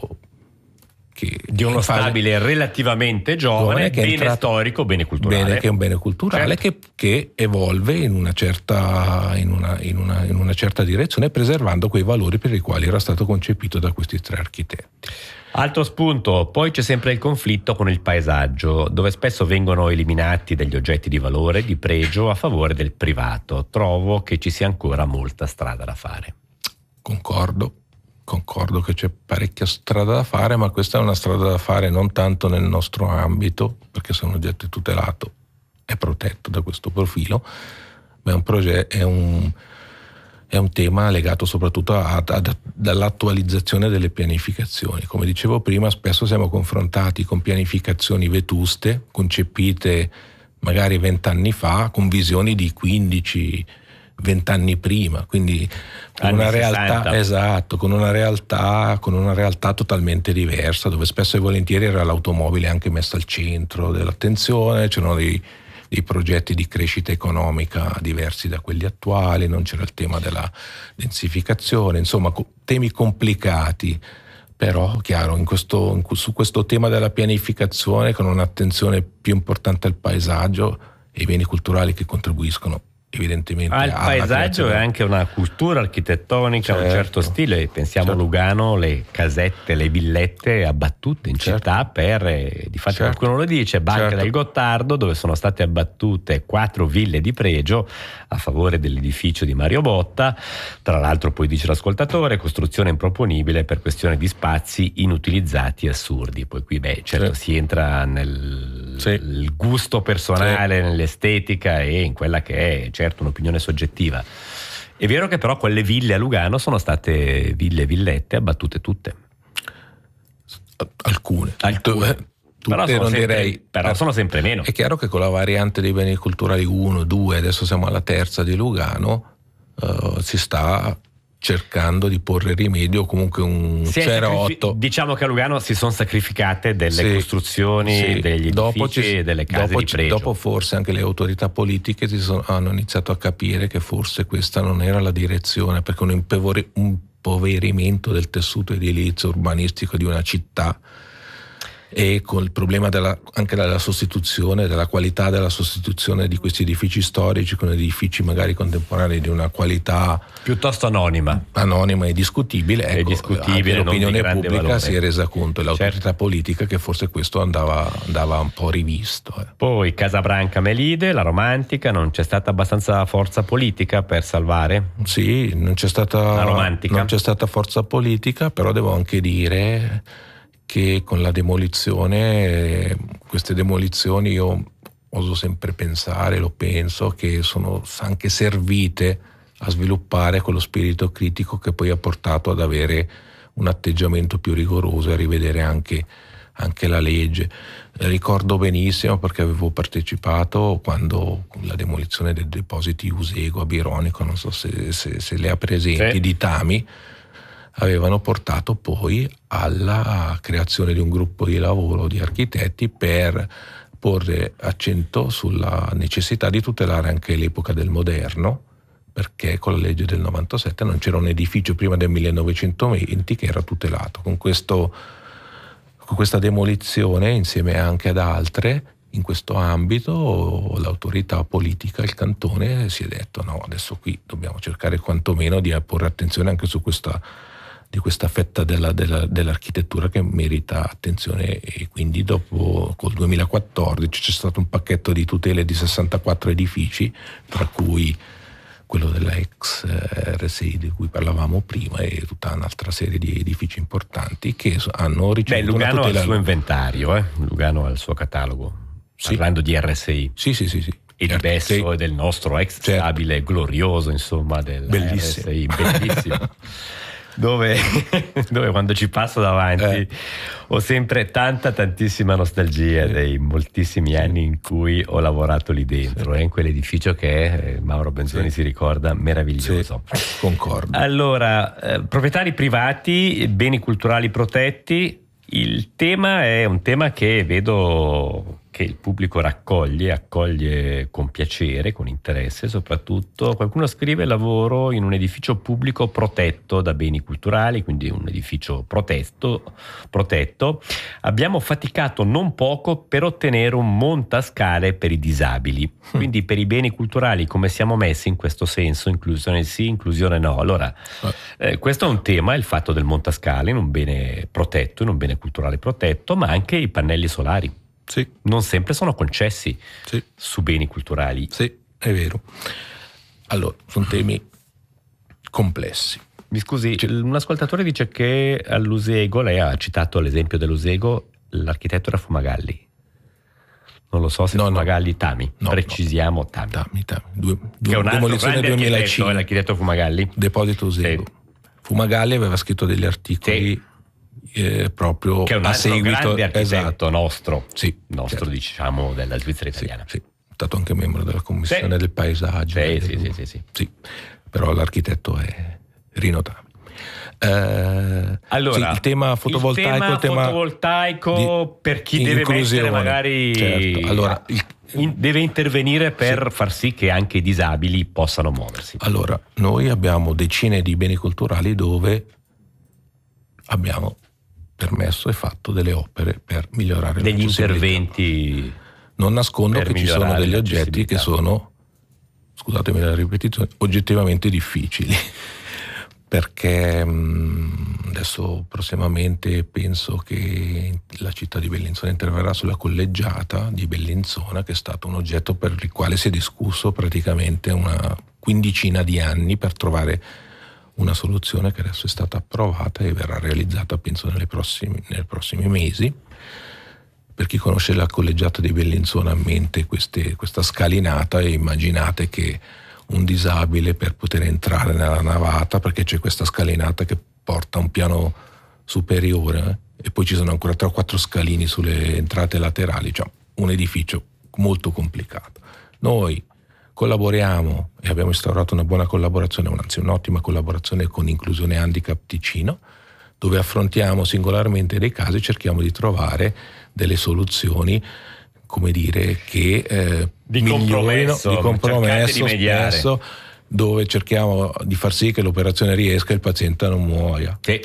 che di uno stabile fase, relativamente giovane, che bene entrato, storico, bene culturale, bene, che è un bene culturale, certo. che, che evolve in una certa in una, in una, in una certa direzione, preservando quei valori per i quali era stato concepito da questi tre architetti. Altro spunto, poi c'è sempre il conflitto con il paesaggio, dove spesso vengono eliminati degli oggetti di valore, di pregio, a favore del privato. Trovo che ci sia ancora molta strada da fare. Concordo. Concordo che c'è parecchia strada da fare, ma questa è una strada da fare non tanto nel nostro ambito, perché se un oggetto è tutelato è protetto da questo profilo, ma è un progetto, è un è un tema legato soprattutto a, a, a, all'attualizzazione delle pianificazioni. Come dicevo prima, spesso siamo confrontati con pianificazioni vetuste, concepite magari vent'anni fa, con visioni di quindici vent'anni prima, quindi con una realtà, esatto, con una realtà, con una realtà totalmente diversa, dove spesso e volentieri era l'automobile anche messa al centro dell'attenzione, c'erano dei, dei progetti di crescita economica diversi da quelli attuali, non c'era il tema della densificazione, insomma temi complicati. Però chiaro, in questo, in, su questo tema della pianificazione, con un'attenzione più importante al paesaggio e ai beni culturali che contribuiscono evidentemente al paesaggio e anche una cultura architettonica, certo, un certo stile. Pensiamo certo. a Lugano, le casette, le villette abbattute in certo. città per, eh, di fatto certo. qualcuno lo dice, Banca certo. del Gottardo, dove sono state abbattute quattro ville di pregio a favore dell'edificio di Mario Botta. Tra l'altro, poi dice l'ascoltatore, costruzione improponibile per questione di spazi inutilizzati e assurdi. Poi qui beh certo sì. si entra nel sì. il gusto personale, sì. nell'estetica e in quella che è certo un'opinione soggettiva. È vero che però quelle ville a Lugano sono state ville e villette abbattute tutte. Alcune. Alcune. Tutte però sono, non sempre, direi, però sono sempre meno. È chiaro che con la variante dei beni culturali uno, due, adesso siamo alla terza di Lugano, uh, si sta cercando di porre rimedio, comunque un cerotto. Diciamo che a Lugano si sono sacrificate delle sì, costruzioni, sì. degli dopo edifici ci, e delle case dopo, di pregio. Dopo forse anche le autorità politiche si sono, hanno iniziato a capire che forse questa non era la direzione, perché un, impevori, un impoverimento del tessuto edilizio urbanistico di una città, e con il problema della, anche della sostituzione, della qualità della sostituzione di questi edifici storici con edifici magari contemporanei di una qualità piuttosto anonima anonima e discutibile, è ecco, discutibile, l'opinione pubblica valore. Si è resa conto, e l'autorità certo. politica, che forse questo andava, andava un po' rivisto. Eh. Poi Casabranca Melide, la romantica, non c'è stata abbastanza forza politica per salvare? Sì, non c'è stata, la romantica. non c'è stata forza politica, però devo anche dire che con la demolizione, queste demolizioni io oso sempre pensare, lo penso, che sono anche servite a sviluppare quello spirito critico che poi ha portato ad avere un atteggiamento più rigoroso e a rivedere anche, anche la legge. Ricordo benissimo, perché avevo partecipato quando la demolizione dei depositi Usego a Bironico, non so se, se, se le ha presenti, sì. di Tami, avevano portato poi alla creazione di un gruppo di lavoro di architetti per porre accento sulla necessità di tutelare anche l'epoca del moderno, perché con la legge del novantasette non c'era un edificio prima del millenovecentoventi che era tutelato. Con, questo, con questa demolizione, insieme anche ad altre, in questo ambito l'autorità politica, il cantone, si è detto no, adesso qui dobbiamo cercare quantomeno di porre attenzione anche su questa di questa fetta della, della, dell'architettura che merita attenzione, e quindi dopo col duemilaquattordici c'è stato un pacchetto di tutele di sessantaquattro edifici, tra cui quello della ex R S I di cui parlavamo prima e tutta un'altra serie di edifici importanti che hanno ricevuto Beh, Lugano una tutela. Ha il suo inventario, eh? Lugano ha il suo catalogo, sì. Parlando di R S I. Sì, sì, sì, sì. E certo, di Besso sì. E del nostro ex certo. stabile glorioso, insomma, del bellissimo. R S I, bellissimo. Dove, dove quando ci passo davanti eh. ho sempre tanta tantissima nostalgia sì. dei moltissimi anni in cui ho lavorato lì dentro, sì. eh, in quell'edificio che eh, Mauro Benzoni sì. si ricorda, meraviglioso. Sì. Concordo. Allora, eh, proprietari privati, beni culturali protetti, il tema è un tema che vedo che il pubblico raccoglie, accoglie con piacere, con interesse soprattutto. Qualcuno scrive: lavoro in un edificio pubblico protetto da beni culturali, quindi un edificio protetto, protetto. Abbiamo faticato non poco per ottenere un montascale per i disabili. Quindi per i beni culturali come siamo messi in questo senso? Inclusione sì, inclusione no. Allora, eh, questo è un tema, il fatto del montascale in un bene protetto, in un bene culturale protetto, ma anche i pannelli solari. Sì. Non sempre sono concessi sì. su beni culturali. Sì, è vero. Allora, sono temi complessi. Mi scusi, un ascoltatore dice che all'Usego, lei ha citato l'esempio dell'Usego, l'architetto era Fumagalli. Non lo so se no, Fumagalli, Tami. No, Precisiamo no. Tami. Tami, Tami. Due, due, che è un altro demolizione grande duemilacinque. architetto, è l'architetto Fumagalli. Deposito Usego. Sì. Fumagalli aveva scritto degli articoli sì. eh, proprio che è un a altro seguito, grande architetto esatto. nostro, sì, nostro certo. diciamo della Svizzera italiana. Sì, sì. È stato anche membro della commissione sì. del paesaggio. Sì, sì, sì, sì, sì. sì, però l'architetto è Rino Tami. Eh, allora, sì, il tema fotovoltaico, il tema, il tema fotovoltaico di, per chi deve mettere magari certo. allora, il, in, deve intervenire per sì. far sì che anche i disabili possano muoversi. Allora, noi abbiamo decine di beni culturali dove abbiamo permesso e fatto delle opere per migliorare degli interventi. Non nascondo che ci sono degli oggetti che sono, scusatemi la ripetizione, oggettivamente difficili. Perché mh, adesso prossimamente penso che la città di Bellinzona interverrà sulla collegiata di Bellinzona, che è stato un oggetto per il quale si è discusso praticamente una quindicina di anni per trovare una soluzione che adesso è stata approvata e verrà realizzata penso nelle prossimi, nei prossimi mesi. Per chi conosce la collegiata di Bellinzona ha in mente queste, questa scalinata e immaginate che un disabile per poter entrare nella navata, perché c'è questa scalinata che porta a un piano superiore eh, e poi ci sono ancora tre o quattro scalini sulle entrate laterali, cioè un edificio molto complicato. Noi collaboriamo e abbiamo instaurato una buona collaborazione, anzi un'ottima collaborazione con Inclusione Handicap Ticino, dove affrontiamo singolarmente dei casi e cerchiamo di trovare delle soluzioni, come dire, che eh, di migliorino, compromesso, di compromesso di spesso, dove cerchiamo di far sì che l'operazione riesca e il paziente non muoia. Sì.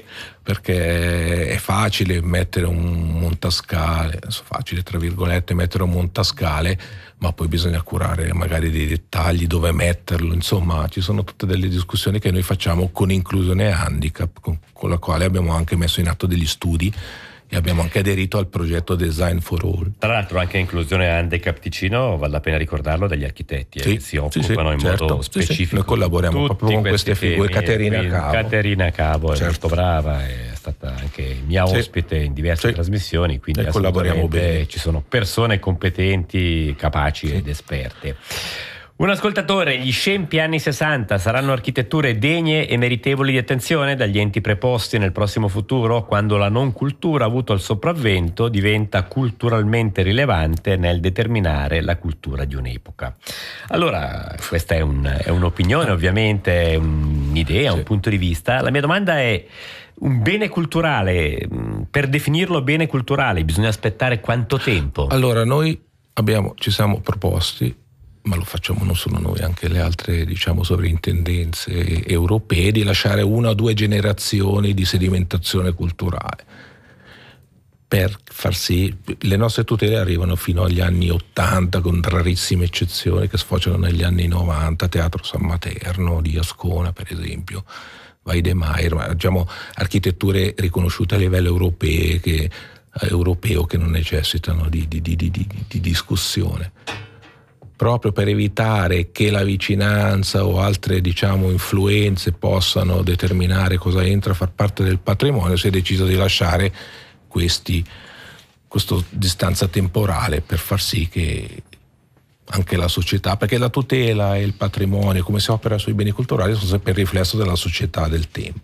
Perché è facile mettere un montascale, facile tra virgolette mettere un montascale, ma poi bisogna curare magari dei dettagli, dove metterlo, insomma ci sono tutte delle discussioni che noi facciamo con Inclusione Handicap, con, con la quale abbiamo anche messo in atto degli studi e abbiamo anche aderito al progetto Design for All. Tra l'altro anche Inclusione Handicap Ticino, vale la pena ricordarlo, degli architetti eh, sì, che si occupano sì, sì, in certo, modo specifico. Sì, sì. Noi collaboriamo proprio con queste figure. Caterina Cavo. Caterina Cavo è certo. molto brava, è stata anche mia ospite sì. in diverse sì. trasmissioni, quindi e collaboriamo bene. Ci sono persone competenti, capaci sì. ed esperte. Un ascoltatore: gli scempi anni sessanta saranno architetture degne e meritevoli di attenzione dagli enti preposti nel prossimo futuro, quando la non cultura ha avuto il sopravvento, diventa culturalmente rilevante nel determinare la cultura di un'epoca. Allora, questa è, un, è un'opinione, ovviamente, è un'idea, sì. un punto di vista. La mia domanda è: un bene culturale, per definirlo bene culturale, bisogna aspettare quanto tempo? Allora, noi abbiamo, ci siamo proposti, ma lo facciamo non solo noi, anche le altre, diciamo, sovrintendenze europee, di lasciare una o due generazioni di sedimentazione culturale per far sì. Le nostre tutele arrivano fino agli anni ottanta, con rarissime eccezioni che sfociano negli anni novanta, Teatro San Materno di Ascona per esempio, Weidemeier, ma abbiamo architetture riconosciute a livello europeo che, europeo che non necessitano di, di, di, di, di discussione, proprio per evitare che la vicinanza o altre, diciamo, influenze possano determinare cosa entra a far parte del patrimonio. Si è deciso di lasciare questi, questa distanza temporale per far sì che anche la società, perché la tutela e il patrimonio, come si opera sui beni culturali, sono sempre il riflesso della società del tempo.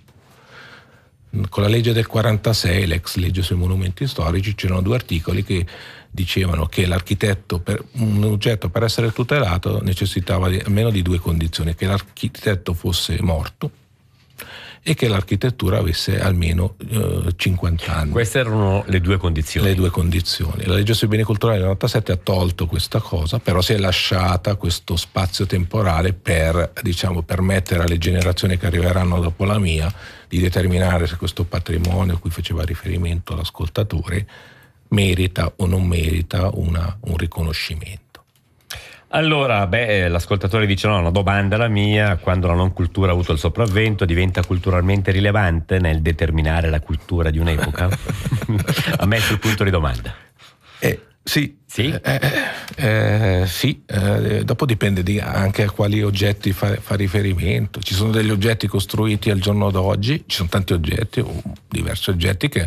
Con la legge del quarantasei, l'ex legge sui monumenti storici, c'erano due articoli che dicevano che l'architetto, per un oggetto per essere tutelato, necessitava di, almeno di due condizioni: che l'architetto fosse morto e che l'architettura avesse almeno eh, cinquanta anni. Queste erano le due condizioni. Le due condizioni. La legge sui beni culturali del novantasette ha tolto questa cosa, però si è lasciata questo spazio temporale per, diciamo, permettere alle generazioni che arriveranno dopo la mia di determinare se questo patrimonio a cui faceva riferimento l'ascoltatore merita o non merita una, un riconoscimento. Allora, beh, l'ascoltatore dice: no, una domanda la mia: quando la non cultura ha avuto il sopravvento, diventa culturalmente rilevante nel determinare la cultura di un'epoca? Ha messo il punto di domanda. Eh, sì, sì, eh, eh, sì. Eh, dopo dipende di anche a quali oggetti fa, fa riferimento. Ci sono degli oggetti costruiti al giorno d'oggi, ci sono tanti oggetti, diversi oggetti che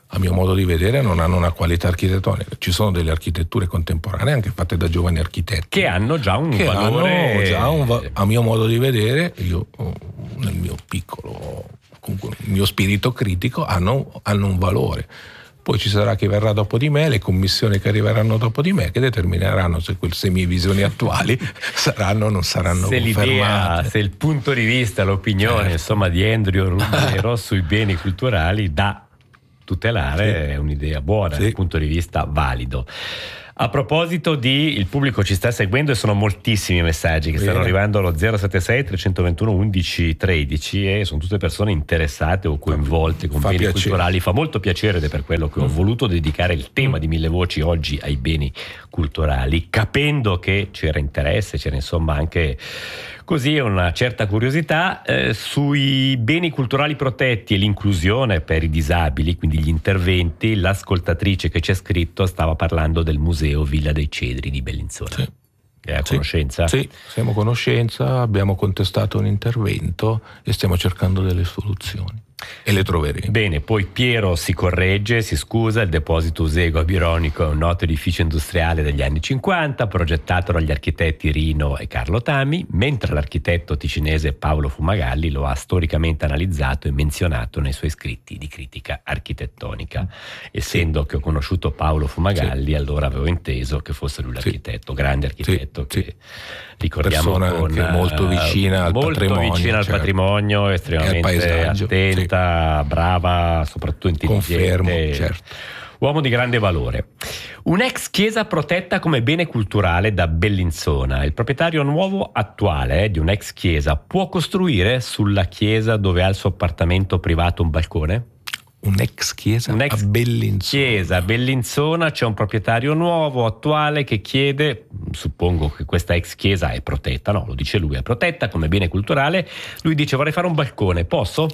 a mio modo di vedere non hanno una qualità architettonica. Ci sono delle architetture contemporanee anche fatte da giovani architetti che hanno già un che valore hanno già un va- a mio modo di vedere, io nel mio piccolo, comunque il mio spirito critico, hanno, hanno un valore. Poi ci sarà chi verrà dopo di me, le commissioni che arriveranno dopo di me, che determineranno se quelle semivisioni attuali saranno o non saranno se confermate. L'idea, se il punto di vista, l'opinione certo. insomma di Andrew Ruggiero sui beni culturali da tutelare sì. è un'idea buona, sì. dal punto di vista valido. A proposito di il pubblico ci sta seguendo e sono moltissimi messaggi che Bene. stanno arrivando allo zero sette sei tre due uno undici tredici e sono tutte persone interessate o coinvolte con Fa beni piacere. culturali. Fa molto piacere ed è per quello che ho mm. voluto dedicare il tema mm. di Mille Voci oggi ai beni culturali, capendo che c'era interesse, c'era insomma anche così una certa curiosità eh, sui beni culturali protetti e l'inclusione per i disabili, quindi gli interventi. L'ascoltatrice che ci ha scritto stava parlando del museo Villa dei Cedri di Bellinzona. Sì. È a conoscenza? Sì, sì, siamo a conoscenza, abbiamo contestato un intervento e stiamo cercando delle soluzioni. E le troveremo. Bene, poi Piero si corregge, si scusa, il deposito Usego a Bironico è un noto edificio industriale degli anni cinquanta, progettato dagli architetti Rino e Carlo Tami, mentre l'architetto ticinese Paolo Fumagalli lo ha storicamente analizzato e menzionato nei suoi scritti di critica architettonica. Essendo sì. che ho conosciuto Paolo Fumagalli, sì. allora avevo inteso che fosse lui l'architetto, sì. grande architetto sì. che ricordiamo persona con, anche molto vicina al molto patrimonio, vicina al certo. patrimonio, estremamente attenta, sì. brava, soprattutto intelligente. Confermo, certo. Uomo di grande valore. Un'ex chiesa protetta come bene culturale da Bellinzona. Il proprietario nuovo attuale eh, di un'ex chiesa può costruire sulla chiesa dove ha il suo appartamento privato un balcone? Un'ex chiesa Un'ex a Bellinzona. Chiesa a Bellinzona, c'è un proprietario nuovo, attuale, che chiede, suppongo che questa ex chiesa è protetta, no, lo dice lui, è protetta come bene culturale. Lui dice: vorrei fare un balcone, posso?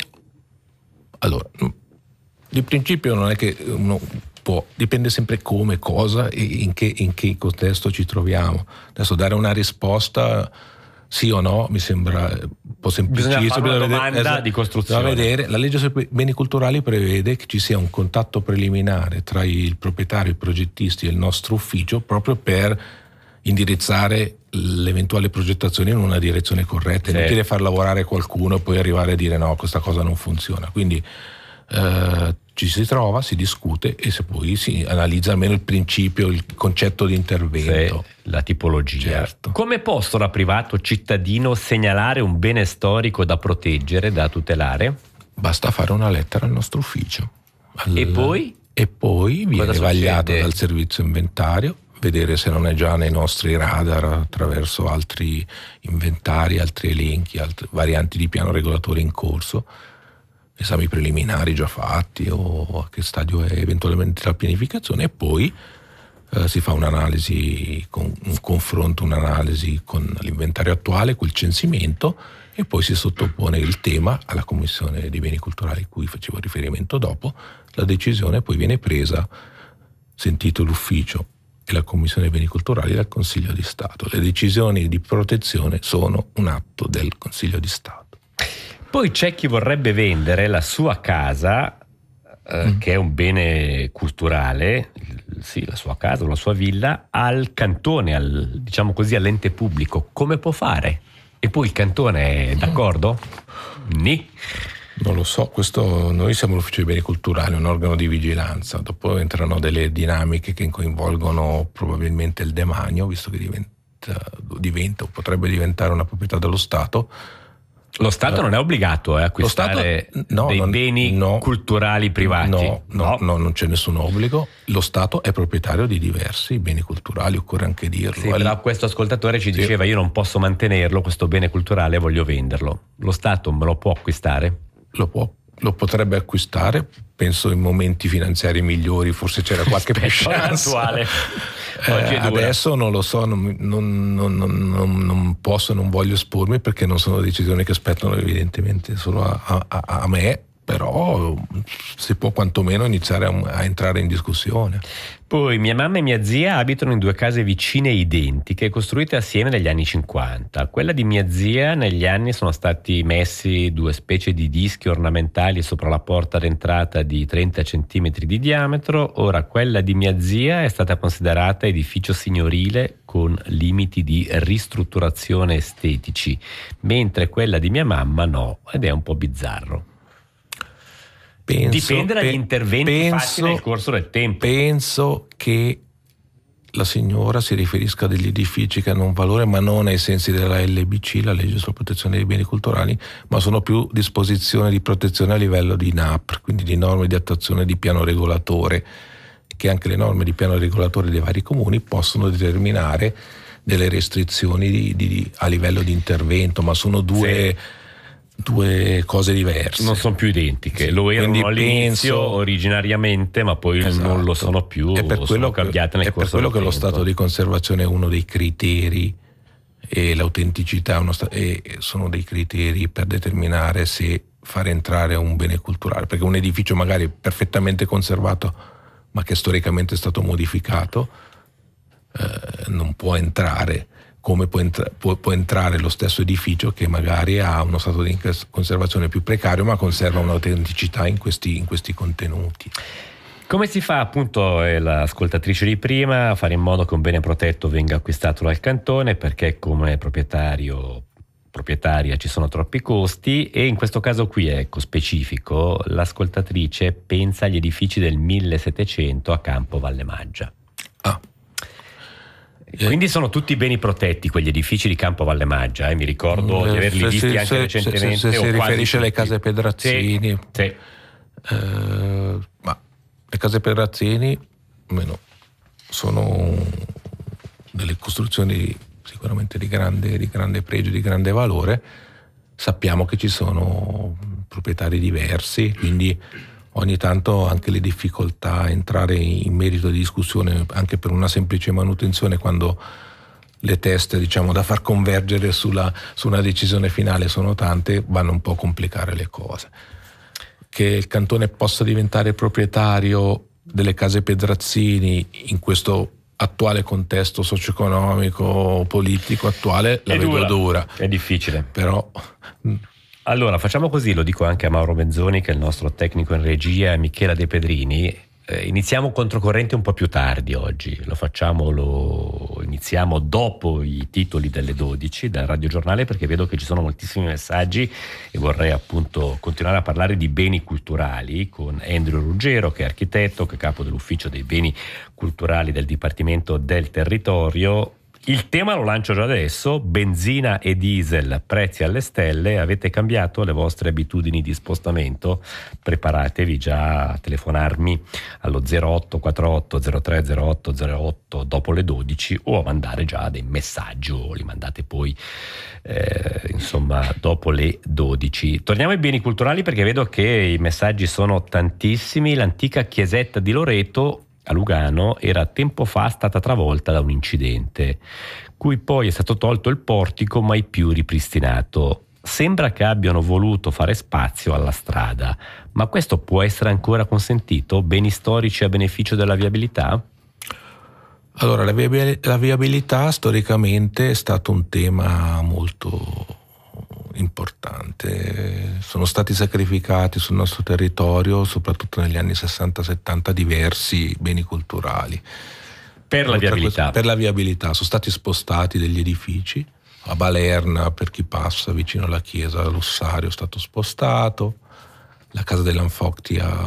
Allora, di principio non è che uno può, dipende sempre come, cosa e in che, in che contesto ci troviamo. Adesso dare una risposta sì o no mi sembra un po' semplicissimo. Bisogna fare una domanda vedere, esatto, di costruzione. Da vedere. La legge sui beni culturali prevede che ci sia un contatto preliminare tra il proprietario, i progettisti e il nostro ufficio, proprio per indirizzare l'eventuale progettazione in una direzione corretta. Sì. Non chiede far lavorare qualcuno e poi arrivare a dire no, questa cosa non funziona. Quindi eh, ci si trova, si discute e se poi si analizza almeno il principio, il concetto di intervento. Sì, la tipologia. Certo. Come posso da privato cittadino segnalare un bene storico da proteggere, da tutelare? Basta fare una lettera al nostro ufficio. Al... E poi? E poi viene vagliato dal servizio inventario, vedere se non è già nei nostri radar attraverso altri inventari, altri elenchi, altre varianti di piano regolatore in corso, esami preliminari già fatti o a che stadio è eventualmente la pianificazione, e poi eh, si fa un'analisi, con, un confronto, un'analisi con l'inventario attuale, col censimento, e poi si sottopone il tema alla Commissione dei Beni Culturali a cui facevo riferimento dopo. La decisione poi viene presa, sentito l'ufficio e la Commissione dei Beni Culturali, dal Consiglio di Stato. Le decisioni di protezione sono un atto del Consiglio di Stato. Poi c'è chi vorrebbe vendere la sua casa, eh, mm. che è un bene culturale, sì, la sua casa o la sua villa, al cantone, al, diciamo così, all'ente pubblico. Come può fare? E poi il cantone è d'accordo? Ni? Non lo so, questo, noi siamo l'Ufficio dei Beni Culturali, un organo di vigilanza. Dopo entrano delle dinamiche che coinvolgono probabilmente il demanio, visto che diventa, diventa o potrebbe diventare una proprietà dello Stato. Lo Stato non è obbligato eh, a acquistare Stato, no, dei non, beni no, culturali privati? No, no, no, non c'è nessun obbligo. Lo Stato è proprietario di diversi beni culturali, occorre anche dirlo. Sì, però questo ascoltatore ci diceva: sì, io non posso mantenerlo, questo bene culturale, voglio venderlo. Lo Stato me lo può acquistare? Lo può, lo potrebbe acquistare, penso in momenti finanziari migliori, forse c'era qualche più chance. Attuale. Eh, adesso non lo so, non, non, non, non, non posso, non voglio espormi, perché non sono decisioni che spettano evidentemente solo a, a, a me, però si può quantomeno iniziare a, a entrare in discussione. Poi mia mamma e mia zia abitano in due case vicine identiche, costruite assieme negli anni cinquanta. Quella di mia zia, negli anni sono stati messi due specie di dischi ornamentali sopra la porta d'entrata di trenta centimetri di diametro. Ora quella di mia zia è stata considerata edificio signorile con limiti di ristrutturazione estetici, mentre quella di mia mamma no, ed è un po' bizzarro. Penso, Dipende dagli pe- interventi penso, fatti nel corso del tempo. Penso che la signora si riferisca a degli edifici che hanno un valore, ma non ai sensi della L B C, la legge sulla protezione dei beni culturali, ma sono più disposizioni di protezione a livello di N A P R, quindi di norme di attuazione di piano regolatore, che anche le norme di piano regolatore dei vari comuni possono determinare delle restrizioni di, di, a livello di intervento, ma sono due... Sì. due cose diverse, non sono più identiche, sì, lo erano all'inizio penso, originariamente, ma poi esatto, non lo sono più, è per quello, cambiate nel è corso per quello del che tempo. Lo stato di conservazione è uno dei criteri, e l'autenticità uno sta- e sono dei criteri per determinare se fare entrare un bene culturale, perché un edificio magari perfettamente conservato ma che storicamente è stato modificato eh, non può entrare, come può, entra- può, può entrare lo stesso edificio che magari ha uno stato di conservazione più precario ma conserva un'autenticità in questi, in questi contenuti. Come si fa, appunto, è l'ascoltatrice di prima, a fare in modo che un bene protetto venga acquistato dal cantone, perché come proprietario proprietaria ci sono troppi costi, e in questo caso qui, ecco, specifico, l'ascoltatrice pensa agli edifici del millesettecento a Campo Valle Maggia. Ah. Quindi sono tutti beni protetti quegli edifici di Campo Valle Maggia, eh? Mi ricordo eh, di averli se, visti se, anche se, recentemente. Se, se, se si riferisce alle case tutti. Pedrazzini, sì, sì. Eh, ma le case Pedrazzini almeno sono delle costruzioni sicuramente di grande, di grande pregio, di grande valore. Sappiamo che ci sono proprietari diversi, quindi ogni tanto anche le difficoltà a entrare in merito di discussione anche per una semplice manutenzione, quando le teste, diciamo, da far convergere sulla, su una decisione finale sono tante, vanno un po' a complicare le cose. Che il cantone possa diventare proprietario delle case Pedrazzini in questo attuale contesto socio-economico, politico attuale, la è vedo dura, dura. È difficile. Però... Allora, facciamo così, lo dico anche a Mauro Benzoni, che è il nostro tecnico in regia, e Michela De Pedrini. Eh, iniziamo controcorrente un po' più tardi oggi, lo facciamo, lo iniziamo dopo i titoli delle dodici del radiogiornale, perché vedo che ci sono moltissimi messaggi e vorrei appunto continuare a parlare di beni culturali con Andrew Ruggero, che è architetto, che è capo dell'ufficio dei beni culturali del Dipartimento del Territorio. Il tema lo lancio già adesso: benzina e diesel, prezzi alle stelle. Avete cambiato le vostre abitudini di spostamento? Preparatevi già a telefonarmi allo zero otto quattro otto zero tre zero otto zero otto dopo le dodici, o a mandare già dei messaggi, o li mandate poi eh, insomma dopo le dodici. Torniamo ai beni culturali, perché vedo che i messaggi sono tantissimi. L'antica chiesetta di Loreto a Lugano era tempo fa stata travolta da un incidente, cui poi è stato tolto il portico, mai più ripristinato. Sembra che abbiano voluto fare spazio alla strada, ma questo può essere ancora consentito? Beni storici a beneficio della viabilità? Allora, la, viabil- la viabilità storicamente è stato un tema molto importante. Sono stati sacrificati sul nostro territorio, soprattutto negli anni sessanta settanta, diversi beni culturali per la viabilità. Questo, per la viabilità sono stati spostati degli edifici. A Balerna, per chi passa vicino alla chiesa, l'ossario è stato spostato, la casa dell'Anfocti a,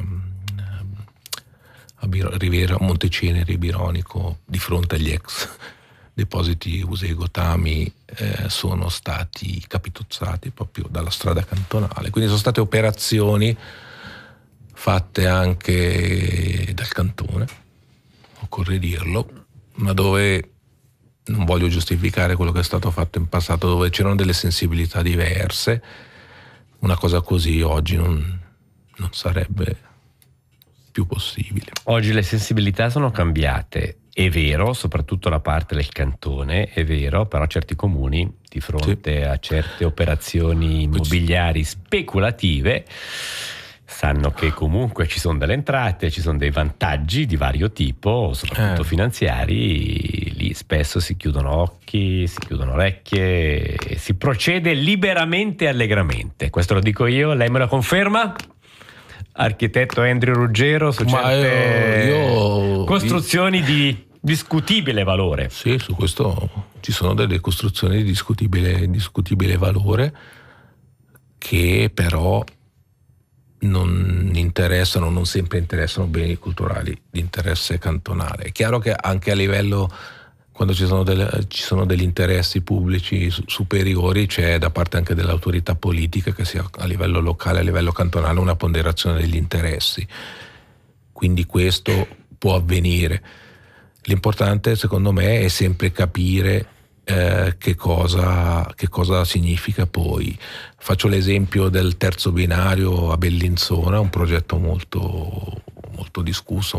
a Bir- Riviera, Monteceneri, Bironico, di fronte agli ex depositi Usego-Tami, eh, sono stati capitozzati proprio dalla strada cantonale. Quindi sono state operazioni fatte anche dal cantone, occorre dirlo, ma dove non voglio giustificare quello che è stato fatto in passato, dove c'erano delle sensibilità diverse. Una cosa così oggi non, non sarebbe più possibile. Oggi le sensibilità sono cambiate, è vero, soprattutto la parte del cantone, è vero, però certi comuni di fronte sì. a certe operazioni immobiliari speculative sanno che comunque ci sono delle entrate, ci sono dei vantaggi di vario tipo, soprattutto eh. finanziari, lì spesso si chiudono occhi, si chiudono orecchie, si procede liberamente e allegramente. Questo lo dico io, lei me lo conferma? Architetto Andrew Ruggero, su certe io, io, costruzioni io... di discutibile valore. Sì, su questo ci sono delle costruzioni di discutibile, discutibile valore che però non interessano, non sempre interessano beni culturali di interesse cantonale. È chiaro che anche a livello, quando ci sono, delle, ci sono degli interessi pubblici superiori, c'è da parte anche dell'autorità politica, che sia a livello locale, a livello cantonale, una ponderazione degli interessi. Quindi questo può avvenire. L'importante, secondo me, è sempre capire eh, che cosa, che cosa significa poi. Faccio l'esempio del terzo binario a Bellinzona, un progetto molto, molto discusso,